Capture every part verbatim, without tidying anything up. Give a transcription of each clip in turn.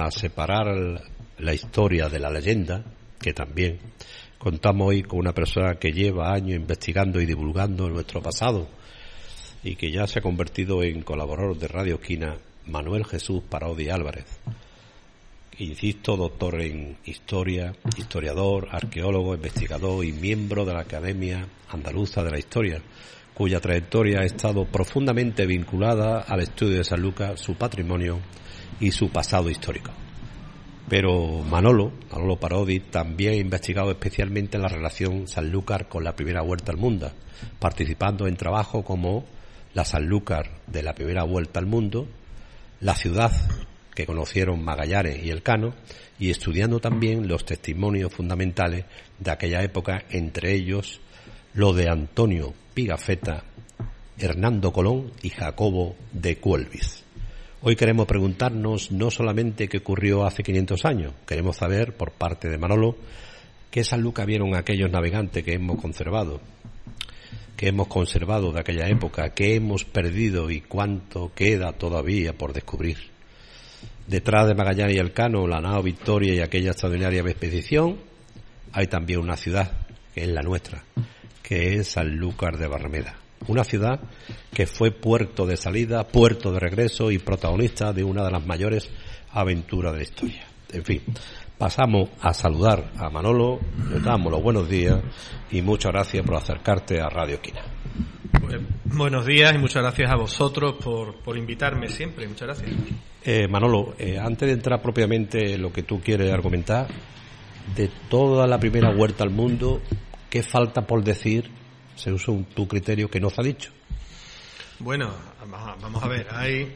a separar la historia de la leyenda, que también contamos hoy con una persona que lleva años investigando y divulgando nuestro pasado y que ya se ha convertido en colaborador de Radio Esquina, Manuel Jesús Parodi Álvarez. Insisto, doctor en historia, historiador, arqueólogo, investigador y miembro de la Academia Andaluza de la Historia, cuya trayectoria ha estado profundamente vinculada al estudio de Sanlúcar, su patrimonio y su pasado histórico. Pero Manolo, Manolo Parodi, también ha investigado especialmente la relación Sanlúcar con la primera vuelta al mundo, participando en trabajos como la Sanlúcar de la primera vuelta al mundo, la ciudad que conocieron Magallanes y Elcano, y estudiando también los testimonios fundamentales de aquella época, entre ellos lo de Antonio Pigafetta, Hernando Colón y Jacobo de Cuelvis. Hoy queremos preguntarnos no solamente qué ocurrió hace quinientos años, queremos saber, por parte de Manolo, qué Sanlúcar vieron aquellos navegantes que hemos conservado, que hemos conservado de aquella época, qué hemos perdido y cuánto queda todavía por descubrir. Detrás de Magallanes y Elcano, la nao Victoria y aquella extraordinaria expedición, hay también una ciudad, que es la nuestra, que es Sanlúcar de Barrameda. Una ciudad que fue puerto de salida, puerto de regreso y protagonista de una de las mayores aventuras de la historia. En fin, pasamos a saludar a Manolo, le damos los buenos días y muchas gracias por acercarte a Radio Esquina. Pues, buenos días y muchas gracias a vosotros por, por invitarme siempre. Muchas gracias. Eh, Manolo, eh, antes de entrar propiamente en lo que tú quieres argumentar, de toda la primera vuelta al mundo, ¿qué falta por decir, según tu criterio, que no se ha dicho? Bueno, vamos a ver, hay,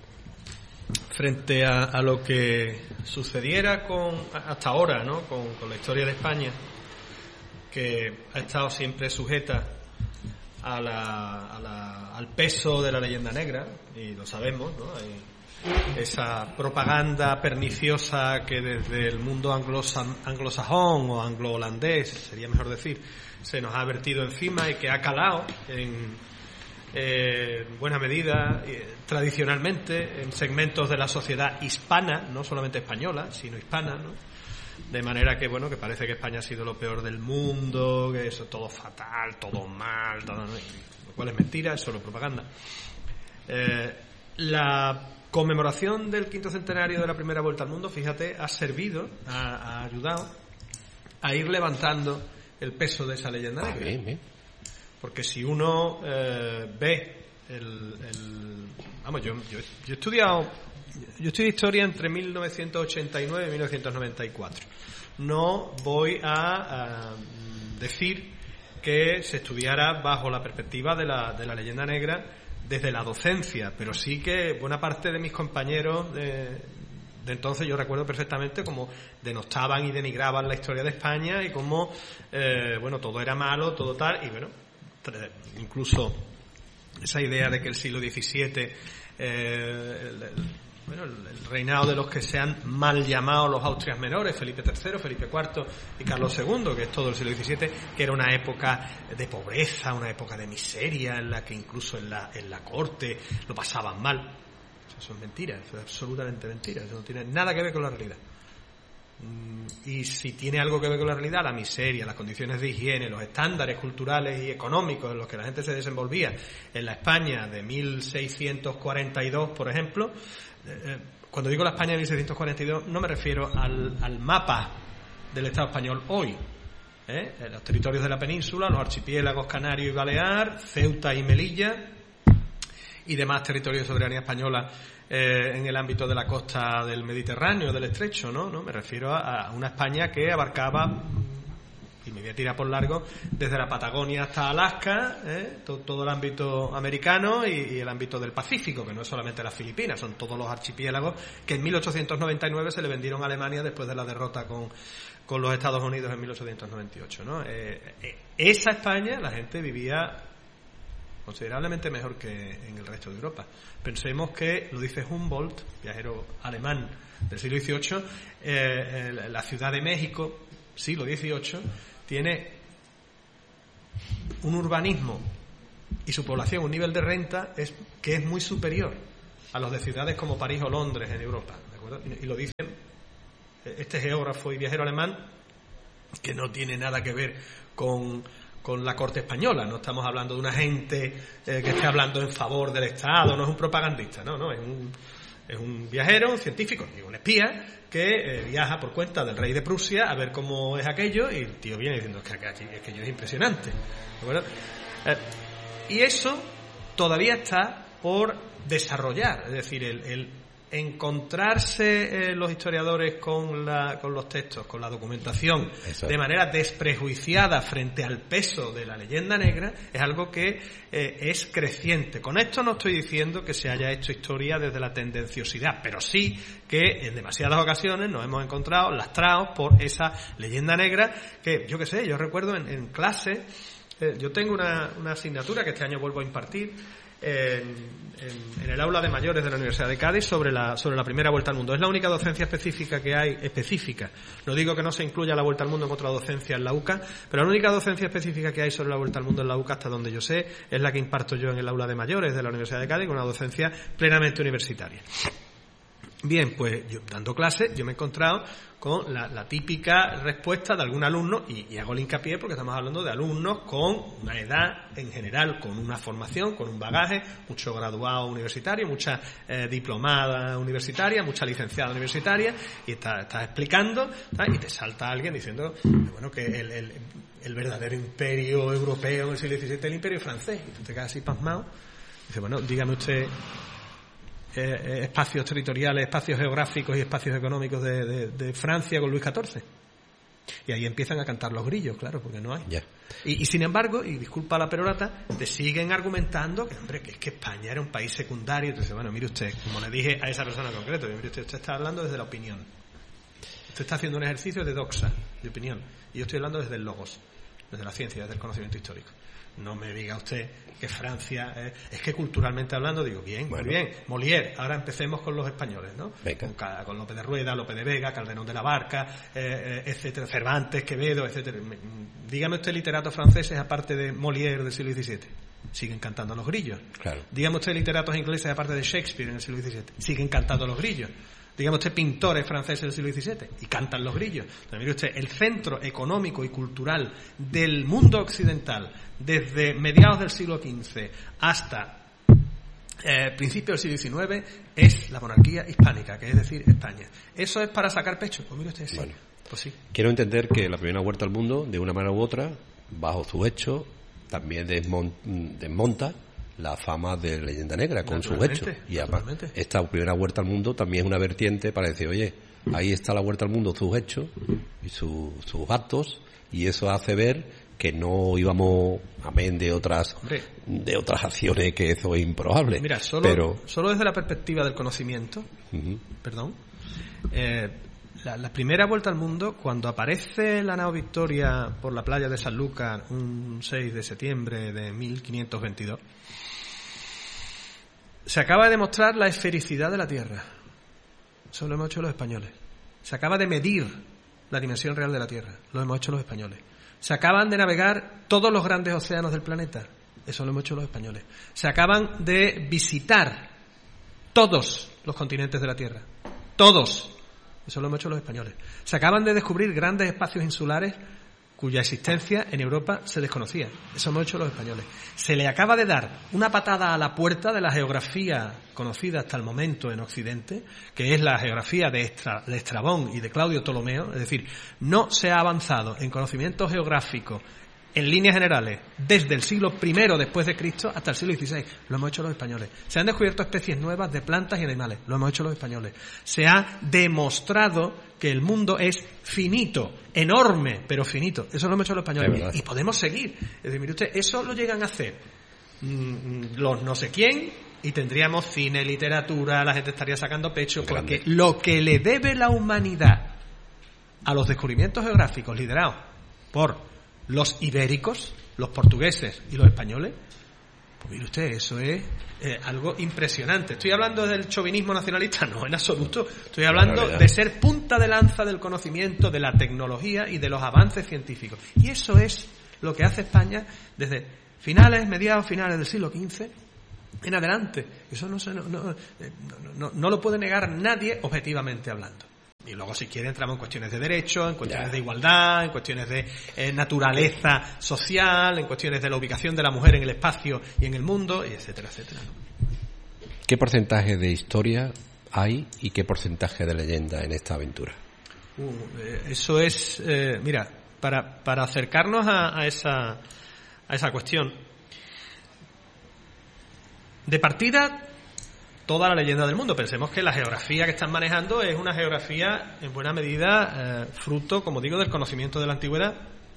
frente a, a lo que sucediera con hasta ahora, ¿no? con, con la historia de España, que ha estado siempre sujeta a la, a la, al peso de la leyenda negra, y lo sabemos, ¿no? Hay esa propaganda perniciosa que desde el mundo anglosa, anglosajón o anglo-holandés, sería mejor decir, se nos ha vertido encima y que ha calado en eh, buena medida, eh, tradicionalmente, en segmentos de la sociedad hispana, no solamente española, sino hispana, ¿no? De manera que, bueno, que parece que España ha sido lo peor del mundo, que eso todo fatal, todo mal, todo, ¿no? Lo cual es mentira, es solo propaganda. Eh, la conmemoración del quinto centenario de la primera vuelta al mundo, fíjate, ha servido, ha, ha ayudado a ir levantando el peso de esa leyenda negra. Ah, bien, bien. Porque si uno eh, ve el, el vamos, yo, yo, yo he estudiado yo estudié historia entre mil novecientos ochenta y nueve y mil novecientos noventa y cuatro. No voy a, a decir que se estudiara bajo la perspectiva de la, de la leyenda negra desde la docencia, pero sí que buena parte de mis compañeros de, de entonces, yo recuerdo perfectamente cómo denostaban y denigraban la historia de España y cómo, eh, bueno, todo era malo, todo tal, y bueno, incluso esa idea de que el siglo diecisiete, eh, el, el, bueno, el, el reinado de los que se han mal llamado los Austrias menores, Felipe tercero, Felipe cuarto y Carlos segundo, que es todo el siglo diecisiete, que era una época de pobreza, una época de miseria, en la que incluso en la, en la corte lo pasaban mal. Eso es mentira, eso es absolutamente mentira, eso no tiene nada que ver con la realidad. Y si tiene algo que ver con la realidad, la miseria, las condiciones de higiene, los estándares culturales y económicos en los que la gente se desenvolvía en la España de mil seiscientos cuarenta y dos, por ejemplo. Eh, cuando digo la España de mil seiscientos cuarenta y dos, no me refiero al, al mapa del Estado español hoy, ¿eh? Los territorios de la península, los archipiélagos Canario y Balear, Ceuta y Melilla y demás territorios de soberanía española eh, en el ámbito de la costa del Mediterráneo, del Estrecho, ¿no? ¿no? Me refiero a, a una España que abarcaba, y me voy a tirar por largo, desde la Patagonia hasta Alaska, ¿eh? todo, todo el ámbito americano y, y el ámbito del Pacífico, que no es solamente las Filipinas, son todos los archipiélagos que en mil ochocientos noventa y nueve se le vendieron a Alemania después de la derrota con, con los Estados Unidos en mil ochocientos noventa y ocho, ¿no? Eh, eh, esa España, la gente vivía considerablemente mejor que en el resto de Europa. Pensemos que, lo dice Humboldt, viajero alemán del siglo dieciocho, eh, la Ciudad de México, siglo dieciocho, tiene un urbanismo y su población, un nivel de renta es que es muy superior a los de ciudades como París o Londres en Europa, ¿de acuerdo? Y lo dicen este geógrafo y viajero alemán, que no tiene nada que ver con, con la corte española. No estamos hablando de una gente eh, que esté hablando en favor del Estado, no es un propagandista, no, no, es un, es un viajero, un científico, y un espía que eh, viaja por cuenta del rey de Prusia a ver cómo es aquello, y el tío viene diciendo es que, aquí, es que aquello es impresionante. Bueno, eh, y eso todavía está por desarrollar, es decir, el, el encontrarse eh, los historiadores con, la, con los textos, con la documentación, Eso. de manera desprejuiciada frente al peso de la leyenda negra, es algo que eh, es creciente. Con esto no estoy diciendo que se haya hecho historia desde la tendenciosidad, pero sí que en demasiadas ocasiones nos hemos encontrado lastrados por esa leyenda negra que, yo qué sé, yo recuerdo en, en clase, eh, yo tengo una, una asignatura que este año vuelvo a impartir, En, en, en el aula de mayores de la Universidad de Cádiz sobre la sobre la primera vuelta al mundo. Es la única docencia específica que hay, específica. No digo que no se incluya la vuelta al mundo en otra docencia en la U C A, pero la única docencia específica que hay sobre la vuelta al mundo en la U C A, hasta donde yo sé, es la que imparto yo en el aula de mayores de la Universidad de Cádiz, con una docencia plenamente universitaria. Bien, pues yo dando clases, yo me he encontrado con la, la típica respuesta de algún alumno, y, y hago el hincapié porque estamos hablando de alumnos con una edad en general, con una formación, con un bagaje, mucho graduado universitario, mucha eh, diplomada universitaria, mucha licenciada universitaria, y está, está explicando, ¿tá? Y te salta alguien diciendo bueno que el, el, el verdadero imperio europeo en el siglo diecisiete es el imperio francés, y tú te quedas así pasmado, y dices, bueno, dígame usted Eh, espacios territoriales, espacios geográficos y espacios económicos de, de, de Francia con Luis catorce. Y ahí empiezan a cantar los grillos, claro, porque no hay. Yeah. Y, y sin embargo, y disculpa la perorata, te siguen argumentando que, hombre, que es que España era un país secundario. Entonces, bueno, mire usted, como le dije a esa persona en concreto, mire usted, usted está hablando desde la opinión. Usted está haciendo un ejercicio de doxa, de opinión. Y yo estoy hablando desde el logos, desde la ciencia, desde el conocimiento histórico. No me diga usted que Francia eh, es que culturalmente hablando, digo, bien, bueno. Muy bien, Molière. Ahora empecemos con los españoles, ¿no? Con, con López de Rueda, López de Vega, Calderón de la Barca, eh, eh, etcétera, Cervantes, Quevedo, etcétera. Dígame usted literatos franceses aparte de Molière del siglo diecisiete. Siguen cantando los grillos. Claro. Dígame usted literatos ingleses aparte de Shakespeare en el siglo diecisiete. Siguen cantando los grillos. Dígame usted pintores franceses del siglo diecisiete y cantan los grillos. Pero mire usted, el centro económico y cultural del mundo occidental desde mediados del siglo quince hasta eh, principios del siglo diecinueve es la monarquía hispánica, que es decir, España. ¿Eso es para sacar pecho? Pues mire usted, sí. Bueno, pues sí. Quiero entender que la primera vuelta al mundo, de una manera u otra, bajo su hecho, también desmonta la fama de Leyenda Negra con sus hechos. Y además, esta primera vuelta al mundo también es una vertiente para decir, oye, ahí está la vuelta al mundo, sus hechos y su, sus actos, y eso hace ver que no íbamos, amén de otras Hombre, de otras acciones, que eso es improbable. Mira, solo, pero solo desde la perspectiva del conocimiento, uh-huh. perdón, eh, la, la primera vuelta al mundo, cuando aparece la nao Victoria por la playa de Sanlúcar un seis de septiembre de mil quinientos veintidós, se acaba de demostrar la esfericidad de la Tierra. Eso lo hemos hecho los españoles. Se acaba de medir la dimensión real de la Tierra. Lo hemos hecho los españoles. Se acaban de navegar todos los grandes océanos del planeta. Eso lo hemos hecho los españoles. Se acaban de visitar todos los continentes de la Tierra. Todos. Eso lo hemos hecho los españoles. Se acaban de descubrir grandes espacios insulares cuya existencia en Europa se desconocía. Eso hemos hecho los españoles. Se le acaba de dar una patada a la puerta de la geografía conocida hasta el momento en Occidente, que es la geografía de, Estra, de Estrabón y de Claudio Ptolomeo. Es decir, no se ha avanzado en conocimiento geográfico en líneas generales desde el siglo primero después de Cristo hasta el siglo dieciséis. Lo hemos hecho los españoles. Se han descubierto especies nuevas de plantas y animales. Lo hemos hecho los españoles. Se ha demostrado que el mundo es finito, enorme, pero finito. Eso lo hemos hecho los españoles. Y podemos seguir. Es decir, mire usted, eso lo llegan a hacer mmm, los no sé quién, y tendríamos cine, literatura, la gente estaría sacando pecho, porque lo que le debe la humanidad a los descubrimientos geográficos liderados por los ibéricos, los portugueses y los españoles, pues mire usted, eso es eh, algo impresionante. ¿Estoy hablando del chauvinismo nacionalista? No, en absoluto. Estoy hablando de ser punta de lanza del conocimiento, de la tecnología y de los avances científicos. Y eso es lo que hace España desde finales, mediados, finales del siglo quince en adelante. Eso no, se, no, no, no, no lo puede negar nadie objetivamente hablando. Y y luego si quiere entramos en cuestiones de derechos, en cuestiones ya. de igualdad, en cuestiones de eh, naturaleza social, en cuestiones de la ubicación de la mujer en el espacio y en el mundo, y etcétera, etcétera, ¿no? ¿Qué porcentaje de historia hay y qué porcentaje de leyenda en esta aventura? Uh, eh, eso es, eh, mira, para, para acercarnos a, a esa a esa cuestión, de partida, toda la leyenda del mundo. Pensemos que la geografía que están manejando es una geografía en buena medida eh, fruto, como digo, del conocimiento de la antigüedad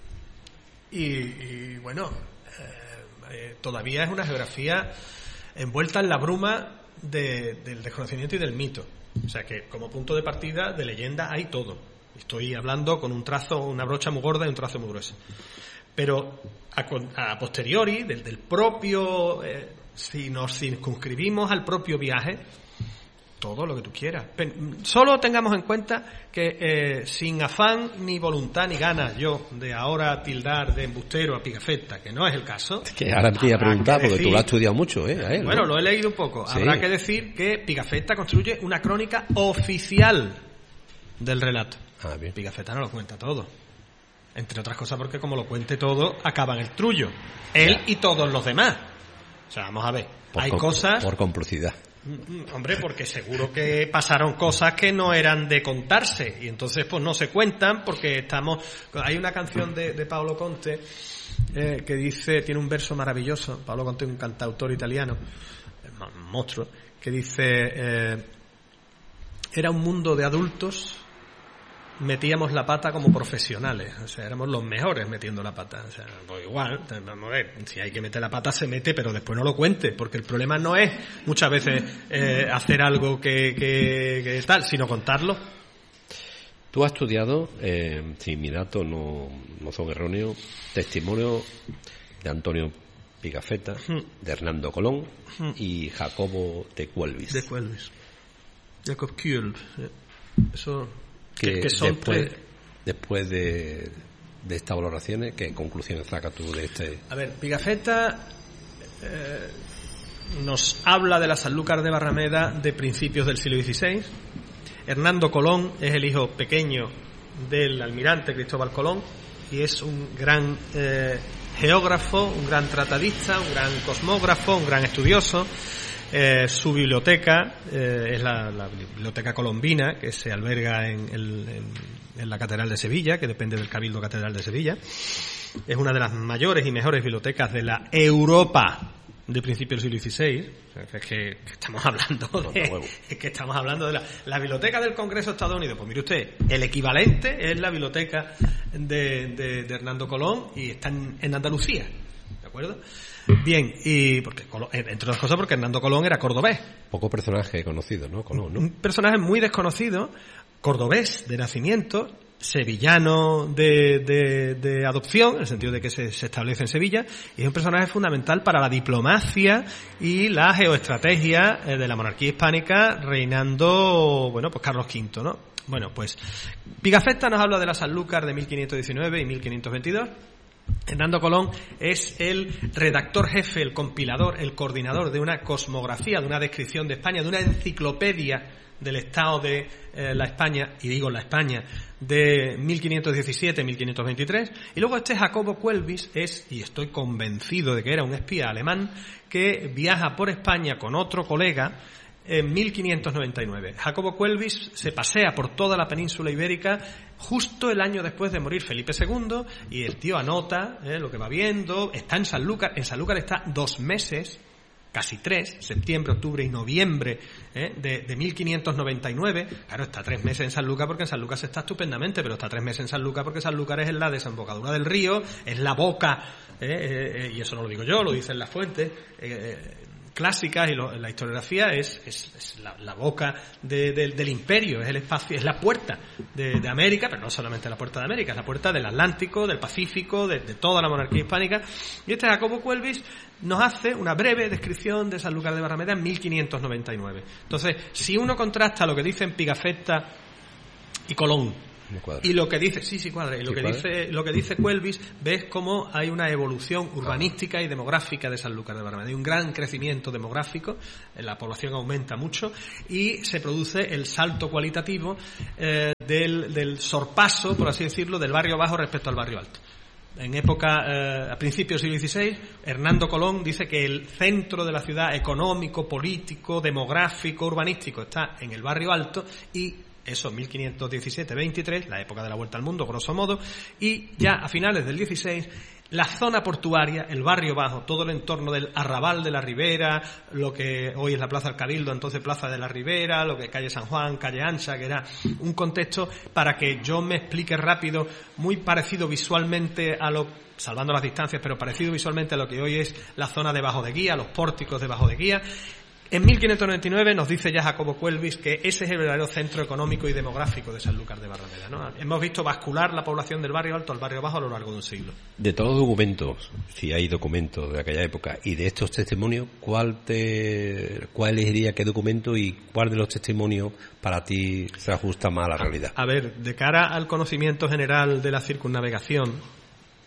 y, y bueno, eh, eh, todavía es una geografía envuelta en la bruma de, del desconocimiento y del mito. O sea que como punto de partida de leyenda hay todo. Estoy hablando con un trazo, una brocha muy gorda y un trazo muy grueso. Pero a, a posteriori, del, del propio... Eh, si nos circunscribimos al propio viaje, todo lo que tú quieras. Pero solo tengamos en cuenta que eh, sin afán ni voluntad ni ganas yo de ahora tildar de embustero a Pigafetta, que no es el caso. Es que ahora me quería preguntar, porque decir, tú lo has estudiado mucho, ¿eh? A él, bueno, ¿no? lo he leído un poco. Sí. Habrá que decir que Pigafetta construye una crónica oficial del relato. Ah, bien. Pigafetta no lo cuenta todo. Entre otras cosas porque como lo cuente todo, acaba en el trullo. Él Ya. y todos los demás. O sea, vamos a ver. Por Hay com- cosas... Por complicidad. Hombre, porque seguro que pasaron cosas que no eran de contarse y entonces pues no se cuentan porque estamos... Hay una canción de, de Paolo Conte eh, que dice, tiene un verso maravilloso. Paolo Conte es un cantautor italiano, un monstruo, que dice eh, era un mundo de adultos, metíamos la pata como profesionales, o sea, éramos los mejores metiendo la pata, o sea, pues igual, vamos a ver, si hay que meter la pata se mete, pero después no lo cuente, porque el problema no es muchas veces eh, hacer algo que, que, que tal, sino contarlo. Tú has estudiado, eh, si mis datos no, no son erróneos, testimonio de Antonio Pigafetta, Hmm. de Hernando Colón Hmm. y Jacobo de Cuelvis. De Cuelvis. Jacob Kuelb. Eso... que, que, que son después, tres... después de, de estas valoraciones, ¿qué conclusiones sacas tú de este? A ver, Pigafetta eh, nos habla de la Sanlúcar de Barrameda de principios del siglo dieciséis. Hernando Colón es el hijo pequeño del almirante Cristóbal Colón y es un gran eh, geógrafo, un gran tratadista, un gran cosmógrafo, un gran estudioso. Eh, su biblioteca eh, es la, la biblioteca colombina que se alberga en, el, en, en la Catedral de Sevilla, que depende del Cabildo Catedral de Sevilla. Es una de las mayores y mejores bibliotecas de la Europa de principios del siglo dieciséis. O sea, es que, que estamos hablando de, es que estamos hablando de la, la biblioteca del Congreso de Estados Unidos. Pues mire usted, el equivalente es la biblioteca de, de, de Hernando Colón y está en, en Andalucía, ¿de acuerdo? Bien, y porque entre otras cosas porque Hernando Colón era cordobés. Poco personaje conocido, ¿no? Colón, ¿no? Un personaje muy desconocido, cordobés de nacimiento, sevillano de, de, de adopción, en el sentido de que se, se establece en Sevilla, y es un personaje fundamental para la diplomacia y la geoestrategia de la monarquía hispánica reinando, bueno, pues Carlos quinto, ¿no? Bueno, pues Pigafetta nos habla de la Sanlúcar de mil quinientos diecinueve y mil quinientos veintidós. Hernando Colón es el redactor jefe, el compilador, el coordinador de una cosmografía, de una descripción de España, de una enciclopedia del estado de eh, la España, y digo la España, de mil quinientos diecisiete a mil quinientos veintitrés. Y luego este Jacobo Cuelvis es, y estoy convencido de que era un espía alemán, que viaja por España con otro colega en mil quinientos noventa y nueve. Jacobo Cuelvis se pasea por toda la península ibérica justo el año después de morir Felipe segundo y el tío anota eh, lo que va viendo. Está en Sanlúcar, en Sanlúcar está dos meses, casi tres, septiembre, octubre y noviembre eh, de, de mil quinientos noventa y nueve. Claro, está tres meses en Sanlúcar porque en Sanlúcar se está estupendamente, pero está tres meses en Sanlúcar porque Sanlúcar es la desembocadura del río, es la boca, eh, eh, y eso no lo digo yo, lo dicen las fuentes eh, clásicas y lo, la historiografía, es, es, es la, la boca de, de, del imperio, es el espacio, es la puerta de, de América, pero no solamente la puerta de América, es la puerta del Atlántico, del Pacífico, de, de toda la monarquía hispánica. Y este Jacobo Cuelvis nos hace una breve descripción de Sanlúcar de Barrameda en mil quinientos noventa y nueve. Entonces, si uno contrasta lo que dicen Pigafetta y Colón Y lo que dice, sí, sí cuadra, y lo que dice, lo que dice Cuelvis, ves cómo hay una evolución urbanística y demográfica de Sanlúcar de Barrameda. Hay un gran crecimiento demográfico, la población aumenta mucho y se produce el salto cualitativo eh, del, del sorpaso, por así decirlo, del barrio bajo respecto al barrio alto. En época, eh, a principios del siglo dieciséis, Hernando Colón dice que el centro de la ciudad económico, político, demográfico, urbanístico está en el barrio alto y eso, mil quinientos diecisiete veintitrés, la época de la Vuelta al Mundo, grosso modo, y ya a finales del dieciséis, la zona portuaria, el barrio bajo, todo el entorno del Arrabal de la Ribera, lo que hoy es la Plaza del Cabildo, entonces Plaza de la Ribera, lo que calle San Juan, calle Ancha, que era un contexto, para que yo me explique rápido, muy parecido visualmente a lo, salvando las distancias, pero parecido visualmente a lo que hoy es la zona de Bajo de Guía, los pórticos de Bajo de Guía. En mil quinientos noventa y nueve nos dice ya Jacobo Cuelvis que ese es el verdadero centro económico y demográfico de Sanlúcar de Barrameda, ¿no? Hemos visto bascular la población del barrio alto al barrio bajo a lo largo de un siglo. De todos los documentos, si hay documentos de aquella época y de estos testimonios, ¿cuál te, cuál elegiría qué documento y cuál de los testimonios para ti se ajusta más a la realidad? A ver, de cara al conocimiento general de la circunnavegación,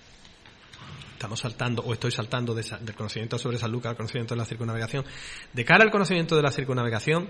estamos saltando, o estoy saltando de, del conocimiento sobre Sanlúcar al conocimiento de la circunnavegación. De cara al conocimiento de la circunnavegación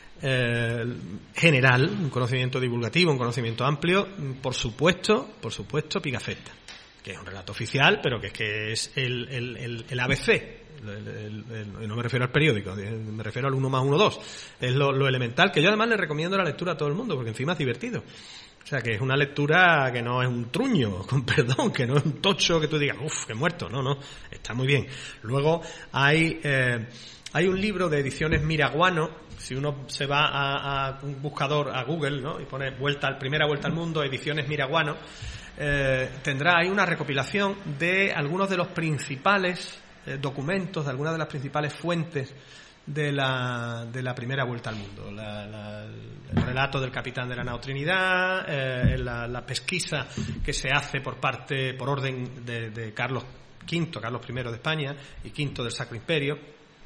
eh, general, un conocimiento divulgativo, un conocimiento amplio, por supuesto, por supuesto, Pigafetta, que es un relato oficial, pero que es que es el, el, el, el A B C. El, el, el, no me refiero al periódico, me refiero al uno más uno dos. Es lo, lo elemental, que yo además le recomiendo la lectura a todo el mundo, porque encima es divertido. O sea, que es una lectura que no es un truño, con perdón, que no es un tocho que tú digas, uff, que muerto. No, no, está muy bien. Luego hay eh, hay un libro de ediciones Miraguano. Si uno se va a, a un buscador, a Google, ¿no?, y pone vuelta, primera vuelta al mundo, ediciones Miraguano, eh, tendrá ahí una recopilación de algunos de los principales eh, documentos, de algunas de las principales fuentes de la de la primera vuelta al mundo, la, la, el relato del capitán de la nao Trinidad, eh, la, la pesquisa que se hace por parte, por orden de, de Carlos quinto, Carlos primero de España y quinto del Sacro Imperio,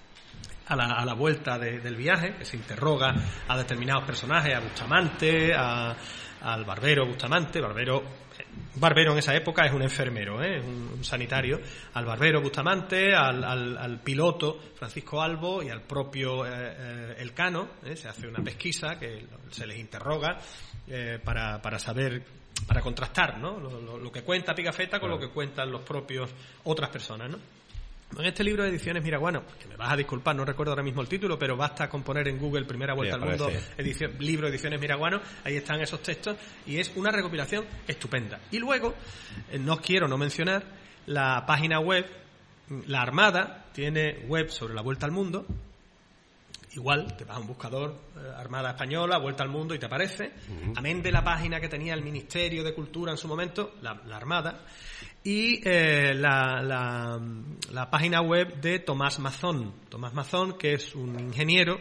a la, a la vuelta de, del viaje, que se interroga a determinados personajes, a Bustamante, a, al barbero Bustamante, barbero Barbero en esa época es un enfermero, ¿eh? un, un sanitario, al barbero Bustamante, al, al, al piloto Francisco Albo y al propio eh, eh, Elcano, ¿eh? Se hace una pesquisa que se les interroga eh, para, para saber, para contrastar, ¿no?, lo, lo, lo que cuenta Pigafetta con lo que cuentan los propios otras personas, ¿no? En este libro de ediciones Miraguano, que me vas a disculpar, no recuerdo ahora mismo el título, pero basta con poner en Google Primera Vuelta sí, al Mundo, edición, libro Ediciones Miraguano, ahí están esos textos, y es una recopilación estupenda. Y luego, eh, no quiero no mencionar la página web, la Armada tiene web sobre la Vuelta al Mundo. Igual, te vas a un buscador, eh, Armada Española, Vuelta al Mundo, y te aparece. Uh-huh. Amén de la página que tenía el Ministerio de Cultura en su momento, la, la Armada, y eh, la, la, la página web de Tomás Mazón. Tomás Mazón, que es un ingeniero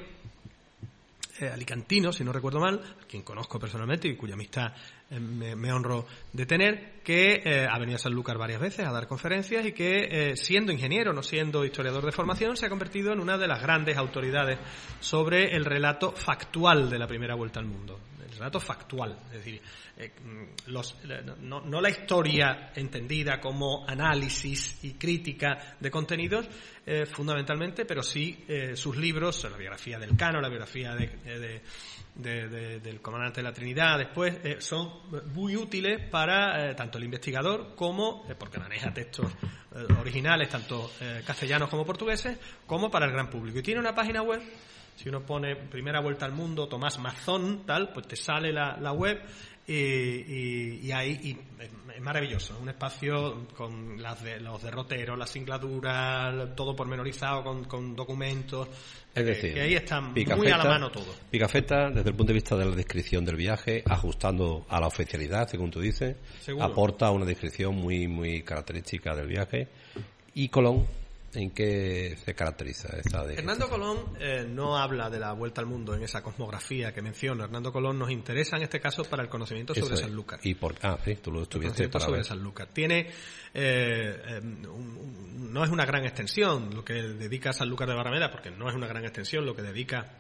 eh, alicantino, si no recuerdo mal, a quien conozco personalmente y cuya amistad eh, me, me honro de tener, que eh, ha venido a Sanlúcar varias veces a dar conferencias y que, eh, siendo ingeniero, no siendo historiador de formación, se ha convertido en una de las grandes autoridades sobre el relato factual de la primera vuelta al mundo. El relato factual, es decir, eh, los, no, no la historia entendida como análisis y crítica de contenidos, eh, fundamentalmente, pero sí eh, sus libros, la biografía del Cano, la biografía de, de, de, de, del comandante de la Trinidad, después, eh, son muy útiles para eh, tanto el investigador como, eh, porque maneja textos eh, originales, tanto eh, castellanos como portugueses, como para el gran público. Y tiene una página web. Si uno pone Primera Vuelta al Mundo, Tomás Mazón, tal, pues te sale la, la web y, y, y ahí y es maravilloso. Es un espacio con las de, los derroteros, las singladuras, todo pormenorizado con, con documentos. Es decir, que ahí está muy a la mano todo. Pigafetta, desde el punto de vista de la descripción del viaje, ajustando a la oficialidad, según tú dices, seguro, aporta una descripción muy, muy característica del viaje. Y Colón, ¿en qué se caracteriza esta de Hernando Colón eh, no habla de la vuelta al mundo en esa cosmografía que menciono. Hernando Colón nos interesa en este caso para el conocimiento sobre es. Sanlúcar. Y por ah, sí, tú lo estuviste para sobre ver. Sanlúcar. Tiene eh, eh, un, un, no es una gran extensión lo que dedica a Sanlúcar de Barrameda, porque no es una gran extensión lo que dedica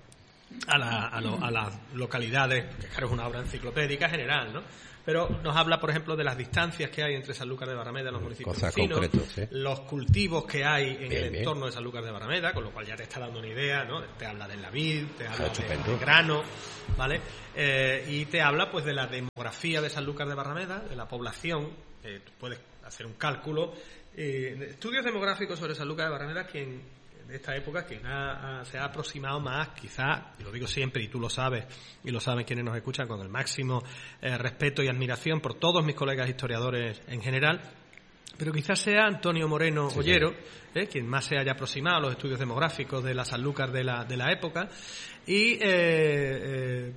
a, la, a, lo, a las localidades, que claro es una obra enciclopédica general, ¿no? Pero nos habla, por ejemplo, de las distancias que hay entre Sanlúcar de Barrameda y los municipios Cosas vecinos, concretos, ¿eh? los cultivos que hay en Bien, el bien. entorno de Sanlúcar de Barrameda, con lo cual ya te está dando una idea, ¿no? Te habla del vid, te habla Estupendo. del grano, ¿vale? Eh, y te habla, pues, de la demografía de Sanlúcar de Barrameda, de la población. Eh, tú puedes hacer un cálculo. Eh, estudios demográficos sobre Sanlúcar de Barrameda, quien de esta época, que ha, ha, se ha aproximado más, quizá, y lo digo siempre y tú lo sabes, y lo saben quienes nos escuchan, con el máximo eh, respeto y admiración por todos mis colegas historiadores en general, pero quizás sea Antonio Moreno sí, Ollero, eh, quien más se haya aproximado a los estudios demográficos de la Sanlúcar de la, de la época, y eh, eh,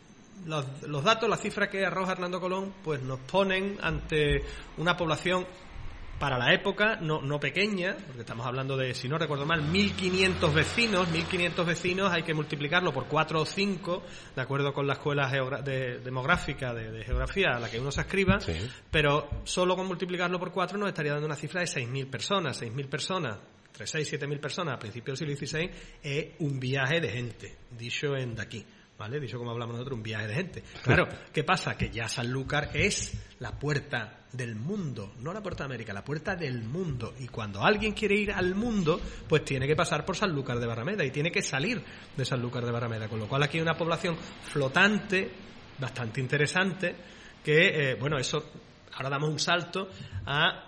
los, los datos, las cifras que arroja Hernando Colón, pues nos ponen ante una población para la época, no, no pequeña, porque estamos hablando de, si no recuerdo mal, mil quinientos vecinos, mil quinientos vecinos hay que multiplicarlo por cuatro o cinco, de acuerdo con la escuela geogra- de, demográfica de, de geografía a la que uno se escriba, Sí. pero solo con multiplicarlo por cuatro nos estaría dando una cifra de seis mil personas, seis mil personas, entre seis y siete mil personas a principios del siglo dieciséis, es un viaje de gente, dicho en de aquí. ¿Vale? Dicho como hablamos nosotros, un viaje de gente. Claro, ¿qué pasa? Que ya Sanlúcar es la puerta del mundo, no la puerta de América, la puerta del mundo. Y cuando alguien quiere ir al mundo, pues tiene que pasar por Sanlúcar de Barrameda y tiene que salir de Sanlúcar de Barrameda. Con lo cual aquí hay una población flotante, bastante interesante, que, eh, bueno, eso, ahora damos un salto a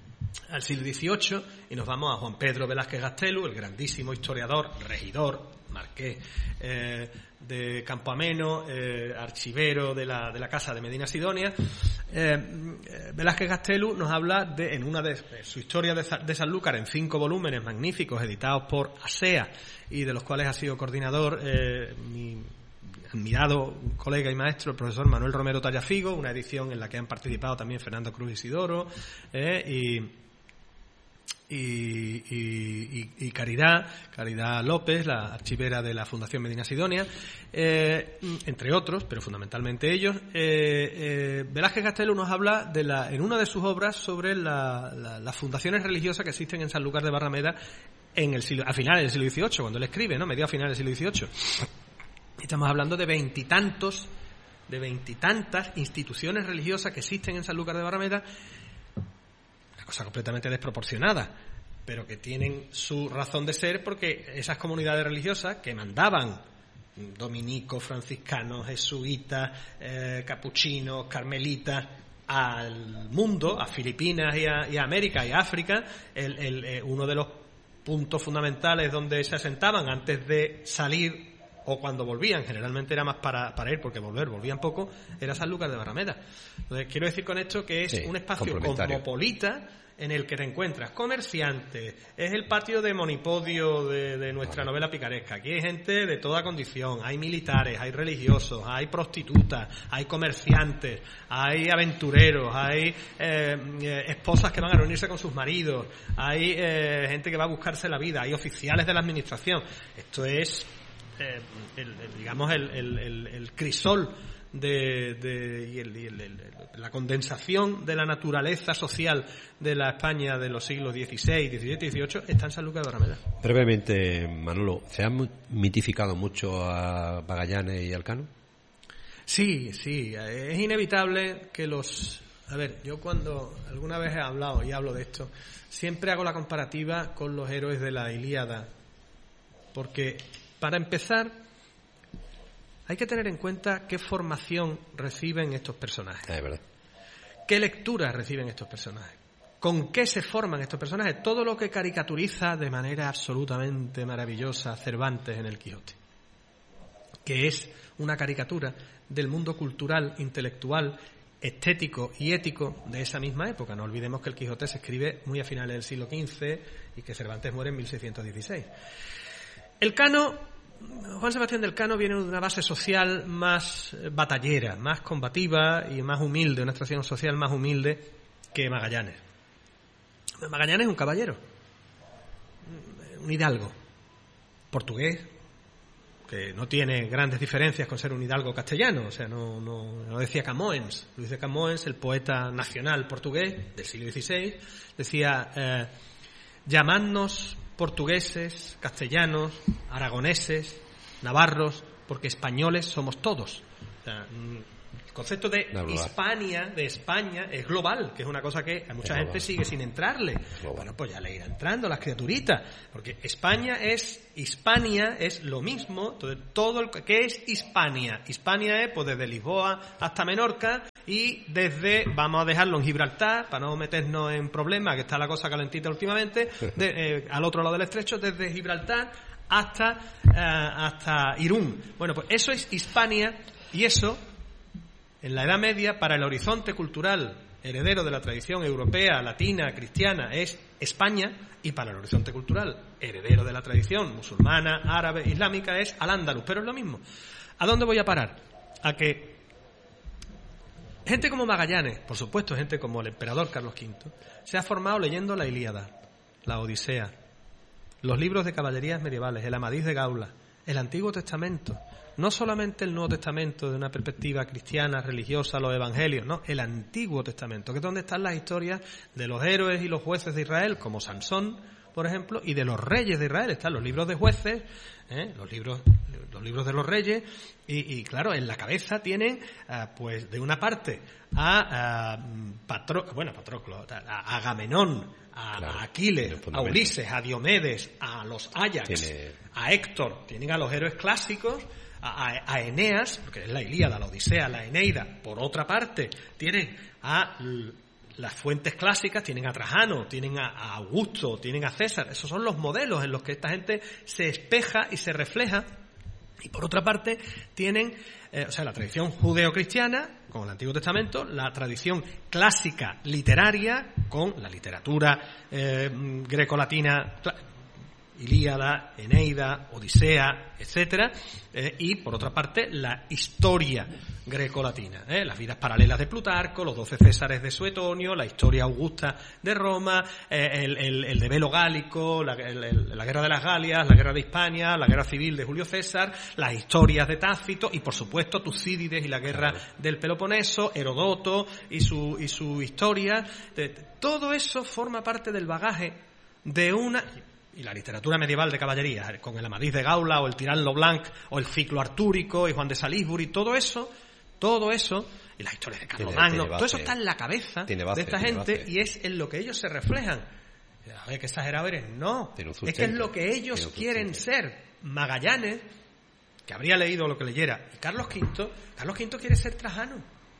al siglo dieciocho y nos vamos a Juan Pedro Velázquez Gastelu, el grandísimo historiador, regidor, marqués eh, de Campo Ameno, eh, archivero de la, de la Casa de Medina Sidonia. Eh, Velázquez Gastelu nos habla de, en una de, de su historia de, de Sanlúcar, en cinco volúmenes magníficos editados por ASEA y de los cuales ha sido coordinador eh, mi admirado colega y maestro, el profesor Manuel Romero Tallafigo, una edición en la que han participado también Fernando Cruz Isidoro eh, y Y, y, y, y Caridad, Caridad López, la archivera de la Fundación Medina Sidonia, eh, entre otros, pero fundamentalmente ellos. Eh, eh, Velázquez Gastelu nos habla de la, en una de sus obras sobre la, la, las fundaciones religiosas que existen en Sanlúcar de Barrameda en el siglo, a finales del siglo dieciocho, cuando él escribe, ¿no? Medio a finales del siglo dieciocho. Estamos hablando de veintitantos, de veintitantas instituciones religiosas que existen en Sanlúcar de Barrameda, cosa completamente desproporcionada, pero que tienen su razón de ser porque esas comunidades religiosas que mandaban dominicos, franciscanos, jesuitas, eh, capuchinos, carmelitas al mundo, a Filipinas y a, y a América y a África, el, el, eh, uno de los puntos fundamentales donde se asentaban antes de salir o cuando volvían, generalmente era más para, para ir, porque volver, volvían poco, era Sanlúcar de Barrameda. Entonces, quiero decir con esto que es sí, un espacio cosmopolita en el que te encuentras comerciantes, es el patio de monipodio de, de nuestra vale. novela picaresca. Aquí hay gente de toda condición, hay militares, hay religiosos, hay prostitutas, hay comerciantes, hay aventureros, hay eh, eh, esposas que van a reunirse con sus maridos, hay eh, gente que va a buscarse la vida, hay oficiales de la administración. Esto es Eh, el, el, digamos el, el, el, el crisol de, de y, el, y el, el, la condensación de la naturaleza social de la España de los siglos dieciséis, diecisiete y dieciocho está en Sanlúcar de Barrameda. Brevemente, Manolo, ¿se han mitificado mucho a Magallanes y Elcano? Sí, sí, es inevitable que los... A ver, yo cuando alguna vez he hablado y hablo de esto, siempre hago la comparativa con los héroes de la Ilíada, porque para empezar, hay que tener en cuenta qué formación reciben estos personajes. Es verdad. ¿Qué lecturas reciben estos personajes? ¿Con qué se forman estos personajes? Todo lo que caricaturiza de manera absolutamente maravillosa Cervantes en El Quijote, que es una caricatura del mundo cultural, intelectual, estético y ético de esa misma época. No olvidemos que El Quijote se escribe muy a finales del siglo quince y que Cervantes muere en mil seiscientos dieciséis. Elcano, Juan Sebastián de Elcano viene de una base social más batallera, más combativa y más humilde, una extracción social más humilde que Magallanes. Magallanes es un caballero, un hidalgo, portugués, que no tiene grandes diferencias con ser un hidalgo castellano, o sea, no, no, no decía Camões. Luis de Camões, el poeta nacional portugués del siglo dieciséis, decía, eh, llamadnos portugueses, castellanos, aragoneses, navarros, porque españoles somos todos. O sea, el concepto de no, Hispania, de España, es global, que es una cosa que a mucha es gente global. sigue sin entrarle. Bueno, pues ya le irá entrando las criaturitas, porque España es, Hispania es lo mismo. Entonces, todo el, ¿qué es Hispania? Hispania es pues desde Lisboa hasta Menorca, y desde, vamos a dejarlo en Gibraltar, para no meternos en problemas, que está la cosa calentita últimamente, de, eh, al otro lado del estrecho, desde Gibraltar hasta, uh, hasta Irún. Bueno, pues eso es Hispania, y eso, en la Edad Media, para el horizonte cultural heredero de la tradición europea, latina, cristiana, es España, y para el horizonte cultural heredero de la tradición musulmana, árabe, islámica, es Al-Ándalus. Pero es lo mismo. ¿A dónde voy a parar? A que gente como Magallanes, por supuesto, gente como el emperador Carlos quinto, se ha formado leyendo la Ilíada, la Odisea, los libros de caballerías medievales, el Amadís de Gaula, el Antiguo Testamento. No solamente el Nuevo Testamento de una perspectiva cristiana, religiosa, los evangelios, no, el Antiguo Testamento, que es donde están las historias de los héroes y los jueces de Israel, como Sansón, por ejemplo, y de los reyes de Israel. Están los libros de jueces, ¿eh? los libros los libros de los reyes, y, y claro, en la cabeza tienen, uh, pues, de una parte a, a Patro, bueno, Patroclo, a, a Agamenón, a, claro, a Aquiles, a Ulises, a Diomedes, a los Ajax, tiene... a Héctor, tienen a los héroes clásicos. A, a, a Eneas, porque es la Ilíada, la Odisea, la Eneida. Por otra parte, tienen a l, las fuentes clásicas, tienen a Trajano, tienen a, a Augusto, tienen a César. Esos son los modelos en los que esta gente se espeja y se refleja. Y por otra parte, tienen, eh, o sea, la tradición judeo-cristiana con el Antiguo Testamento, la tradición clásica literaria con la literatura eh, grecolatina, Ilíada, Eneida, Odisea, etcétera, eh, y por otra parte la historia grecolatina, eh, las vidas paralelas de Plutarco, los doce Césares de Suetonio, la historia augusta de Roma, eh, el, el, el de Velo Gálico, la, el, el, la guerra de las Galias, la guerra de Hispania, la guerra civil de Julio César, las historias de Tácito y por supuesto Tucídides y la guerra del Peloponeso, Herodoto y su, y su historia. De, de, todo eso forma parte del bagaje de una... Y la literatura medieval de caballería, con el Amadís de Gaula, o el Tirán lo Blanc, o el ciclo artúrico, y Juan de Salisbury, todo eso, todo eso, y las historias de Carlomagno, todo eso está en la cabeza base, de esta gente, base. Y es en lo que ellos se reflejan. A ver, qué exagerado eres. No, es que es lo que ellos quieren ser. Magallanes, que habría leído lo que leyera, y Carlos quinto, Carlos quinto quiere ser Trajano.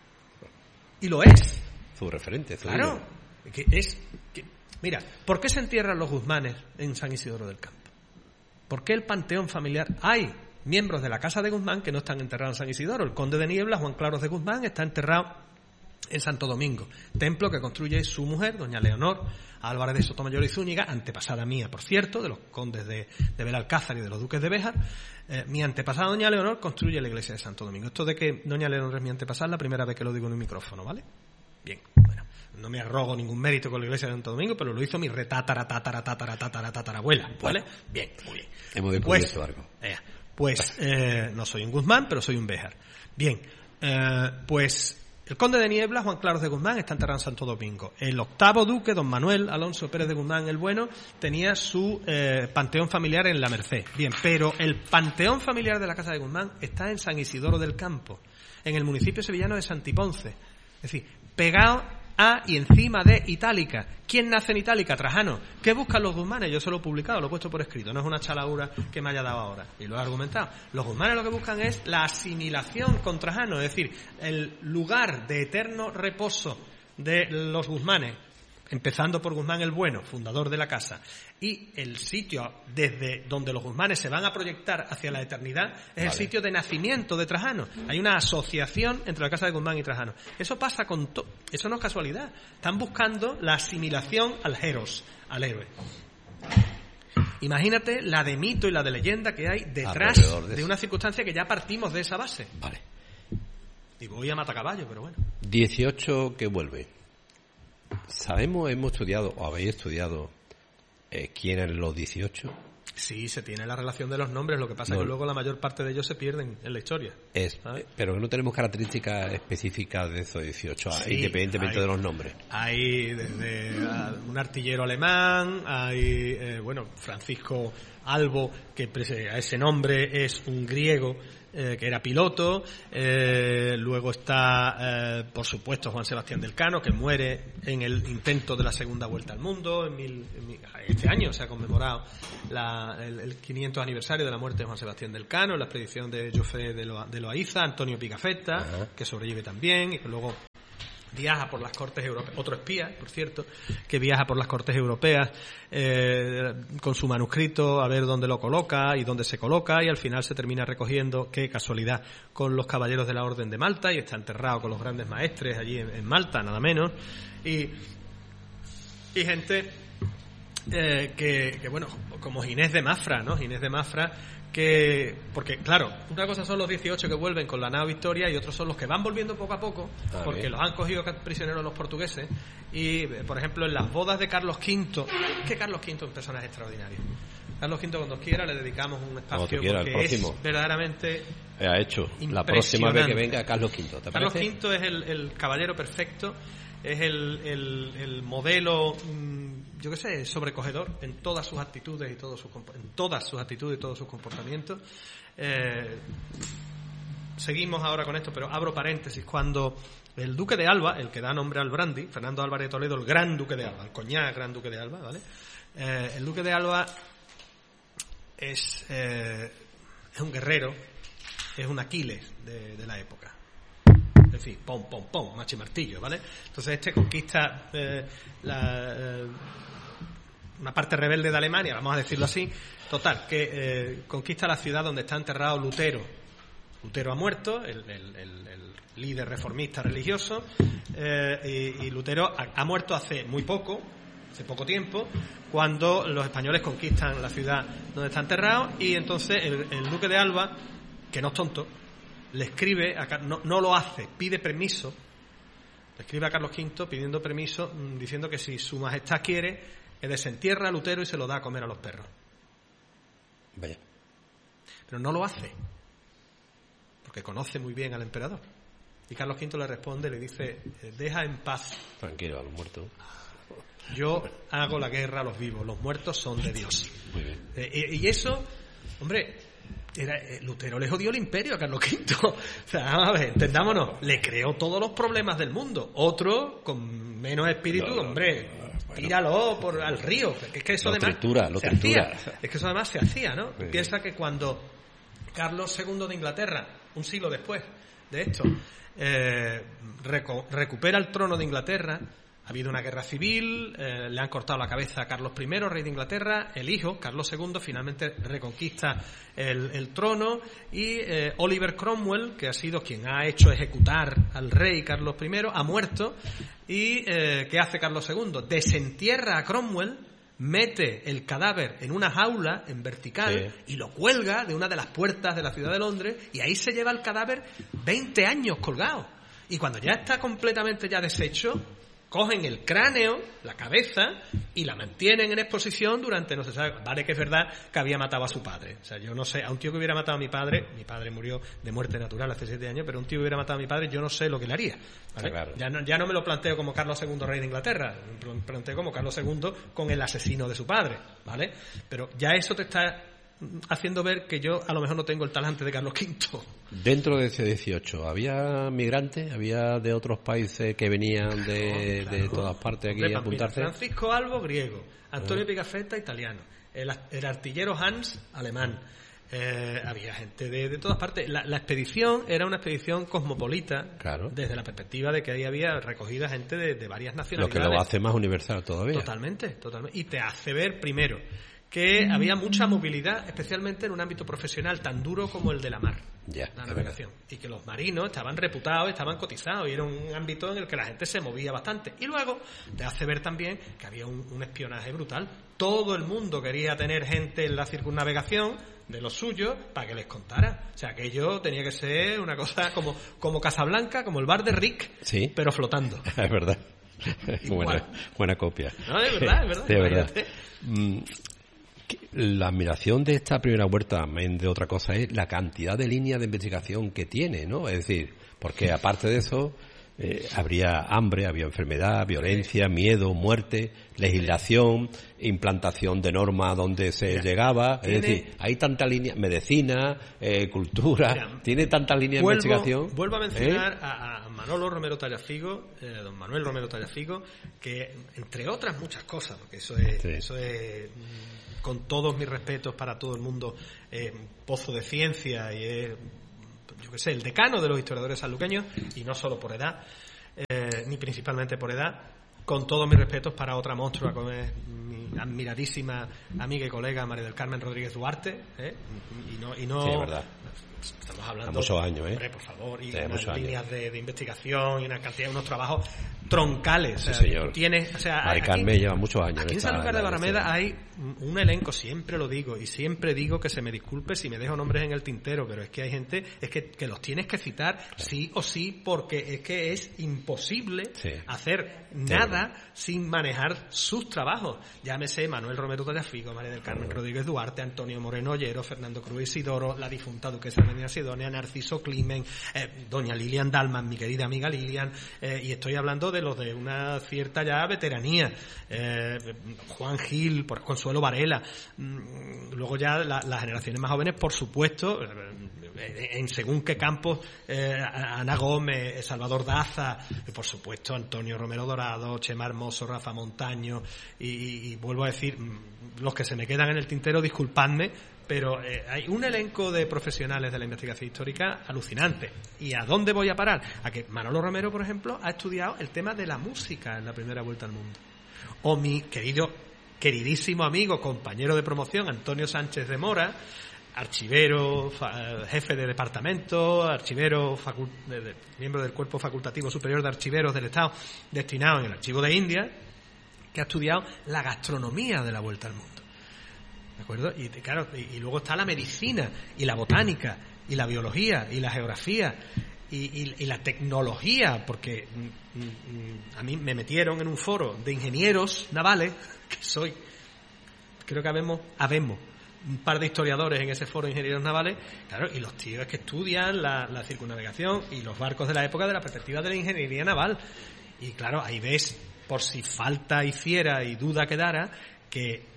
Y lo es. Su referente, su Claro, que es... Que, Mira, ¿por qué se entierran los Guzmanes en San Isidoro del Campo? ¿Por qué el panteón familiar? Hay miembros de la casa de Guzmán que no están enterrados en San Isidoro. El conde de Niebla, Juan Claros de Guzmán, está enterrado en Santo Domingo, templo que construye su mujer, doña Leonor Álvarez de Sotomayor y Zúñiga, antepasada mía, por cierto, de los condes de, de Belalcázar y de los duques de Béjar. Eh, mi antepasada, doña Leonor, construye la iglesia de Santo Domingo. Esto de que doña Leonor es mi antepasada es la primera vez que lo digo en un micrófono, ¿vale? Bien, bueno. No me arrogo ningún mérito con la iglesia de Santo Domingo, pero lo hizo mi retátara, tatara, tatara, tatara, tatarabuela, ¿vale? Bien, muy bien. Hemos descubierto algo. Eh, pues, eh, no soy un Guzmán, pero soy un Béjar. Bien, eh, pues el conde de Niebla, Juan Claros de Guzmán, está enterrado en Santo Domingo. El octavo duque, don Manuel Alonso Pérez de Guzmán el Bueno, tenía su eh, panteón familiar en La Merced. Bien, pero el panteón familiar de la casa de Guzmán está en San Isidoro del Campo, en el municipio sevillano de Santiponce. Es decir, pegado a y encima de Itálica. ¿Quién nace en Itálica? Trajano. ¿Qué buscan los Guzmanes? Yo se lo he publicado, lo he puesto por escrito, no es una chalaura que me haya dado ahora, y lo he argumentado. Los Guzmanes lo que buscan es la asimilación con Trajano, es decir, el lugar de eterno reposo de los Guzmanes, empezando por Guzmán el Bueno, fundador de la casa, y el sitio desde donde los Guzmanes se van a proyectar hacia la eternidad es vale. El sitio de nacimiento de Trajano. Hay una asociación entre la casa de Guzmán y Trajano. Eso pasa con todo, eso no es casualidad. Están buscando la asimilación al heros, al héroe. Imagínate la de mito y la de leyenda que hay detrás de, de una circunstancia que ya partimos de esa base. Vale. Y voy a matacaballo, pero bueno. dieciocho que vuelve. ¿Sabemos, hemos estudiado, o habéis estudiado, eh, quién eran los dieciocho? Sí, se tiene la relación de los nombres, lo que pasa es no, que luego la mayor parte de ellos se pierden en la historia. Es, pero no tenemos características específicas de esos dieciocho, sí, independientemente hay, de los nombres. Hay desde uh, un artillero alemán, hay, eh, bueno, Francisco Albo, que a ese nombre es un griego, eh, que era piloto. Eh, luego está, eh, por supuesto, Juan Sebastián del Cano, que muere en el intento de la segunda vuelta al mundo. En mil, en mil, este año se ha conmemorado la, el, el quinientos aniversario de la muerte de Juan Sebastián del Cano, en la expedición de Jofré de, Lo, de Loaiza. Antonio Pigafetta, uh-huh. que sobrevive también, y que luego viaja por las cortes europeas, otro espía, por cierto, que viaja por las cortes europeas eh, con su manuscrito a ver dónde lo coloca y dónde se coloca, y al final se termina recogiendo, qué casualidad, con los caballeros de la Orden de Malta, y está enterrado con los grandes maestres allí en, en Malta, nada menos, y, y gente eh, que, que, bueno, como Ginés de Mafra, ¿no? Ginés de Mafra, que, porque claro, una cosa son los dieciocho que vuelven con la nao Victoria y otros son los que van volviendo poco a poco, ah, porque bien. los han cogido prisioneros los portugueses. Y por ejemplo en las bodas de Carlos quinto, que Carlos quinto es un personaje extraordinario. Carlos quinto, cuando quiera le dedicamos un espacio, quiera, porque es verdaderamente ha hecho la próxima vez que venga Carlos quinto. ¿Te Carlos parece? quinto es el, el caballero perfecto, es el, el, el modelo, yo qué sé, sobrecogedor en todas sus actitudes y todos sus en todas sus actitudes y todos sus comportamientos. Eh, seguimos ahora con esto, pero abro paréntesis. Cuando el duque de Alba, el que da nombre al brandy, Fernando Álvarez de Toledo, el gran duque de Alba, el coñac gran duque de Alba, ¿vale? Eh, el duque de Alba es eh, es un guerrero, es un Aquiles de, de la época. En fin, pom, pom, pom, macho y martillo, ¿vale? Entonces este conquista eh, la, eh, una parte rebelde de Alemania, vamos a decirlo así. Total, que eh, conquista la ciudad donde está enterrado Lutero. Lutero ha muerto, el, el, el, el líder reformista religioso, eh, y, y Lutero ha, ha muerto hace muy poco, hace poco tiempo, cuando los españoles conquistan la ciudad donde está enterrado, y entonces el, el duque de Alba, que no es tonto, le escribe, a, no, no lo hace, pide permiso, le escribe a Carlos quinto pidiendo permiso, diciendo que si su majestad quiere, que desentierra a Lutero y se lo da a comer a los perros. Vaya. Pero no lo hace, porque conoce muy bien al emperador. Y Carlos quinto le responde, le dice, deja en paz. Tranquilo, a los muertos. Yo hago la guerra a los vivos, los muertos son de Dios. Muy bien. Eh, y, y eso, hombre, era, eh, Lutero le jodió el imperio a Carlos quinto. O sea, vamos a ver, entendámonos, le creó todos los problemas del mundo. Otro, con menos espíritu, no, no, hombre, no, bueno, tíralo por al río. Es que eso lo además tritura, lo se tritura. hacía. Es que eso además se hacía, ¿no? Sí. Piensa que cuando Carlos segundo de Inglaterra, un siglo después de esto, eh, reco- recupera el trono de Inglaterra, ha habido una guerra civil, eh, le han cortado la cabeza a Carlos primero, rey de Inglaterra, el hijo, Carlos segundo, finalmente reconquista el, el trono, y eh, Oliver Cromwell, que ha sido quien ha hecho ejecutar al rey Carlos primero, ha muerto, y eh, ¿qué hace Carlos segundo? Desentierra a Cromwell, mete el cadáver en una jaula en vertical, sí, y lo cuelga de una de las puertas de la ciudad de Londres, y ahí se lleva el cadáver veinte años colgado. Y cuando ya está completamente ya deshecho, cogen el cráneo, la cabeza, y la mantienen en exposición durante, no se sabe, vale que es verdad que había matado a su padre. O sea, yo no sé, a un tío que hubiera matado a mi padre, mi padre murió de muerte natural hace siete años, pero un tío que hubiera matado a mi padre, yo no sé lo que le haría, ¿vale? Claro. Ya no, ya no me lo planteo como Carlos segundo, rey de Inglaterra, me lo planteo como Carlos segundo con el asesino de su padre, ¿vale? Pero ya eso te está haciendo ver que yo a lo mejor no tengo el talante de Carlos quinto. Dentro de ese dieciocho, ¿había migrantes? ¿Había de otros países que venían de, claro, de todas partes aquí a apuntarse? Mira, Francisco Albo, griego. Antonio uh-huh. Pigafetta, italiano. El, el artillero Hans, alemán. Eh, había gente de, de todas partes. La, la expedición era una expedición cosmopolita, claro, desde la perspectiva de que ahí había recogida gente de, de varias nacionalidades. Lo que lo hace más universal todavía. Totalmente, totalmente. Y te hace ver, primero, que había mucha movilidad, especialmente en un ámbito profesional tan duro como el de la mar, ya, la navegación, y que los marinos estaban reputados, estaban cotizados, y era un ámbito en el que la gente se movía bastante. Y luego te hace ver también que había un, un espionaje brutal. Todo el mundo quería tener gente en la circunnavegación de los suyos para que les contara. O sea, aquello tenía que ser una cosa como, como Casablanca, como el bar de Rick, sí, pero flotando. Es verdad. buena, buena copia. No, es verdad, es verdad. Sí, es verdad. Mm. La admiración de esta primera vuelta, amén de otra cosa, es la cantidad de líneas de investigación que tiene, ¿no? Es decir, porque aparte de eso, eh, habría hambre, había enfermedad, violencia, miedo, muerte, legislación, implantación de normas donde se Mira, llegaba. Es decir, hay tanta línea, medicina, eh, cultura, Mira, tiene tantas líneas de investigación. Vuelvo a mencionar ¿eh? a, a Manolo Romero Tallafigo, eh, don Manuel Romero Tallafigo, que entre otras muchas cosas, porque eso es, sí. eso es con todos mis respetos para todo el mundo, eh, pozo de ciencia y es, yo qué sé, el decano de los historiadores sanluqueños, y no solo por edad, eh, ni principalmente por edad, con todos mis respetos para otra monstrua como es mi admiradísima amiga y colega María del Carmen Rodríguez Duarte, ¿eh? y no, y no sí, es verdad. Estamos hablando de muchos años, ¿eh? Hombre, por favor, y sí, unas líneas de, de investigación y una cantidad de unos trabajos troncales. Sí, o sea, señor. Tienes, o sea, María Carmen lleva muchos años. Aquí en Sanlúcar de Barrameda hay un elenco, siempre lo digo, y siempre digo que se me disculpe si me dejo nombres en el tintero, pero es que hay gente, es que, que los tienes que citar claro. sí o sí, porque es que es imposible sí. hacer nada sí. sin manejar sus trabajos. Llámese Manuel Romero Tallafigo, María del Carmen Rodríguez Duarte, Antonio Moreno Ollero, Fernando Cruz Isidoro, la difunta duquesa de Medina Sidonia, Narciso Climen, eh, doña Lilian Dalman, mi querida amiga Lilian, eh, y estoy hablando de los de una cierta ya veteranía, eh, Juan Gil, por Consuelo Varela, mm, luego ya la, las generaciones más jóvenes, por supuesto, eh, en según qué campos, eh, Ana Gómez, Salvador Daza, y por supuesto Antonio Romero Dorado, Chema Hermoso, Rafa Montaño, y, y, y vuelvo a decir, los que se me quedan en el tintero, disculpadme, pero eh, hay un elenco de profesionales de la investigación histórica alucinante. ¿Y a dónde voy a parar? A que Manolo Romero, por ejemplo, ha estudiado el tema de la música en la primera vuelta al mundo. O mi querido, queridísimo amigo, compañero de promoción, Antonio Sánchez de Mora, archivero, fa, jefe de departamento, archivero, facu, de, de, miembro del Cuerpo Facultativo Superior de Archiveros del Estado, destinado en el Archivo de India, que ha estudiado la gastronomía de la vuelta al mundo. ¿De acuerdo? Y claro, y, y luego está la medicina y la botánica y la biología y la geografía y, y, y la tecnología, porque mm, mm, a mí me metieron en un foro de ingenieros navales, que soy, creo que habemos, habemos un par de historiadores en ese foro de ingenieros navales, claro, y los tíos es que estudian la, la circunnavegación y los barcos de la época de la perspectiva de la ingeniería naval. Y claro, ahí ves, por si falta hiciera y duda quedara, que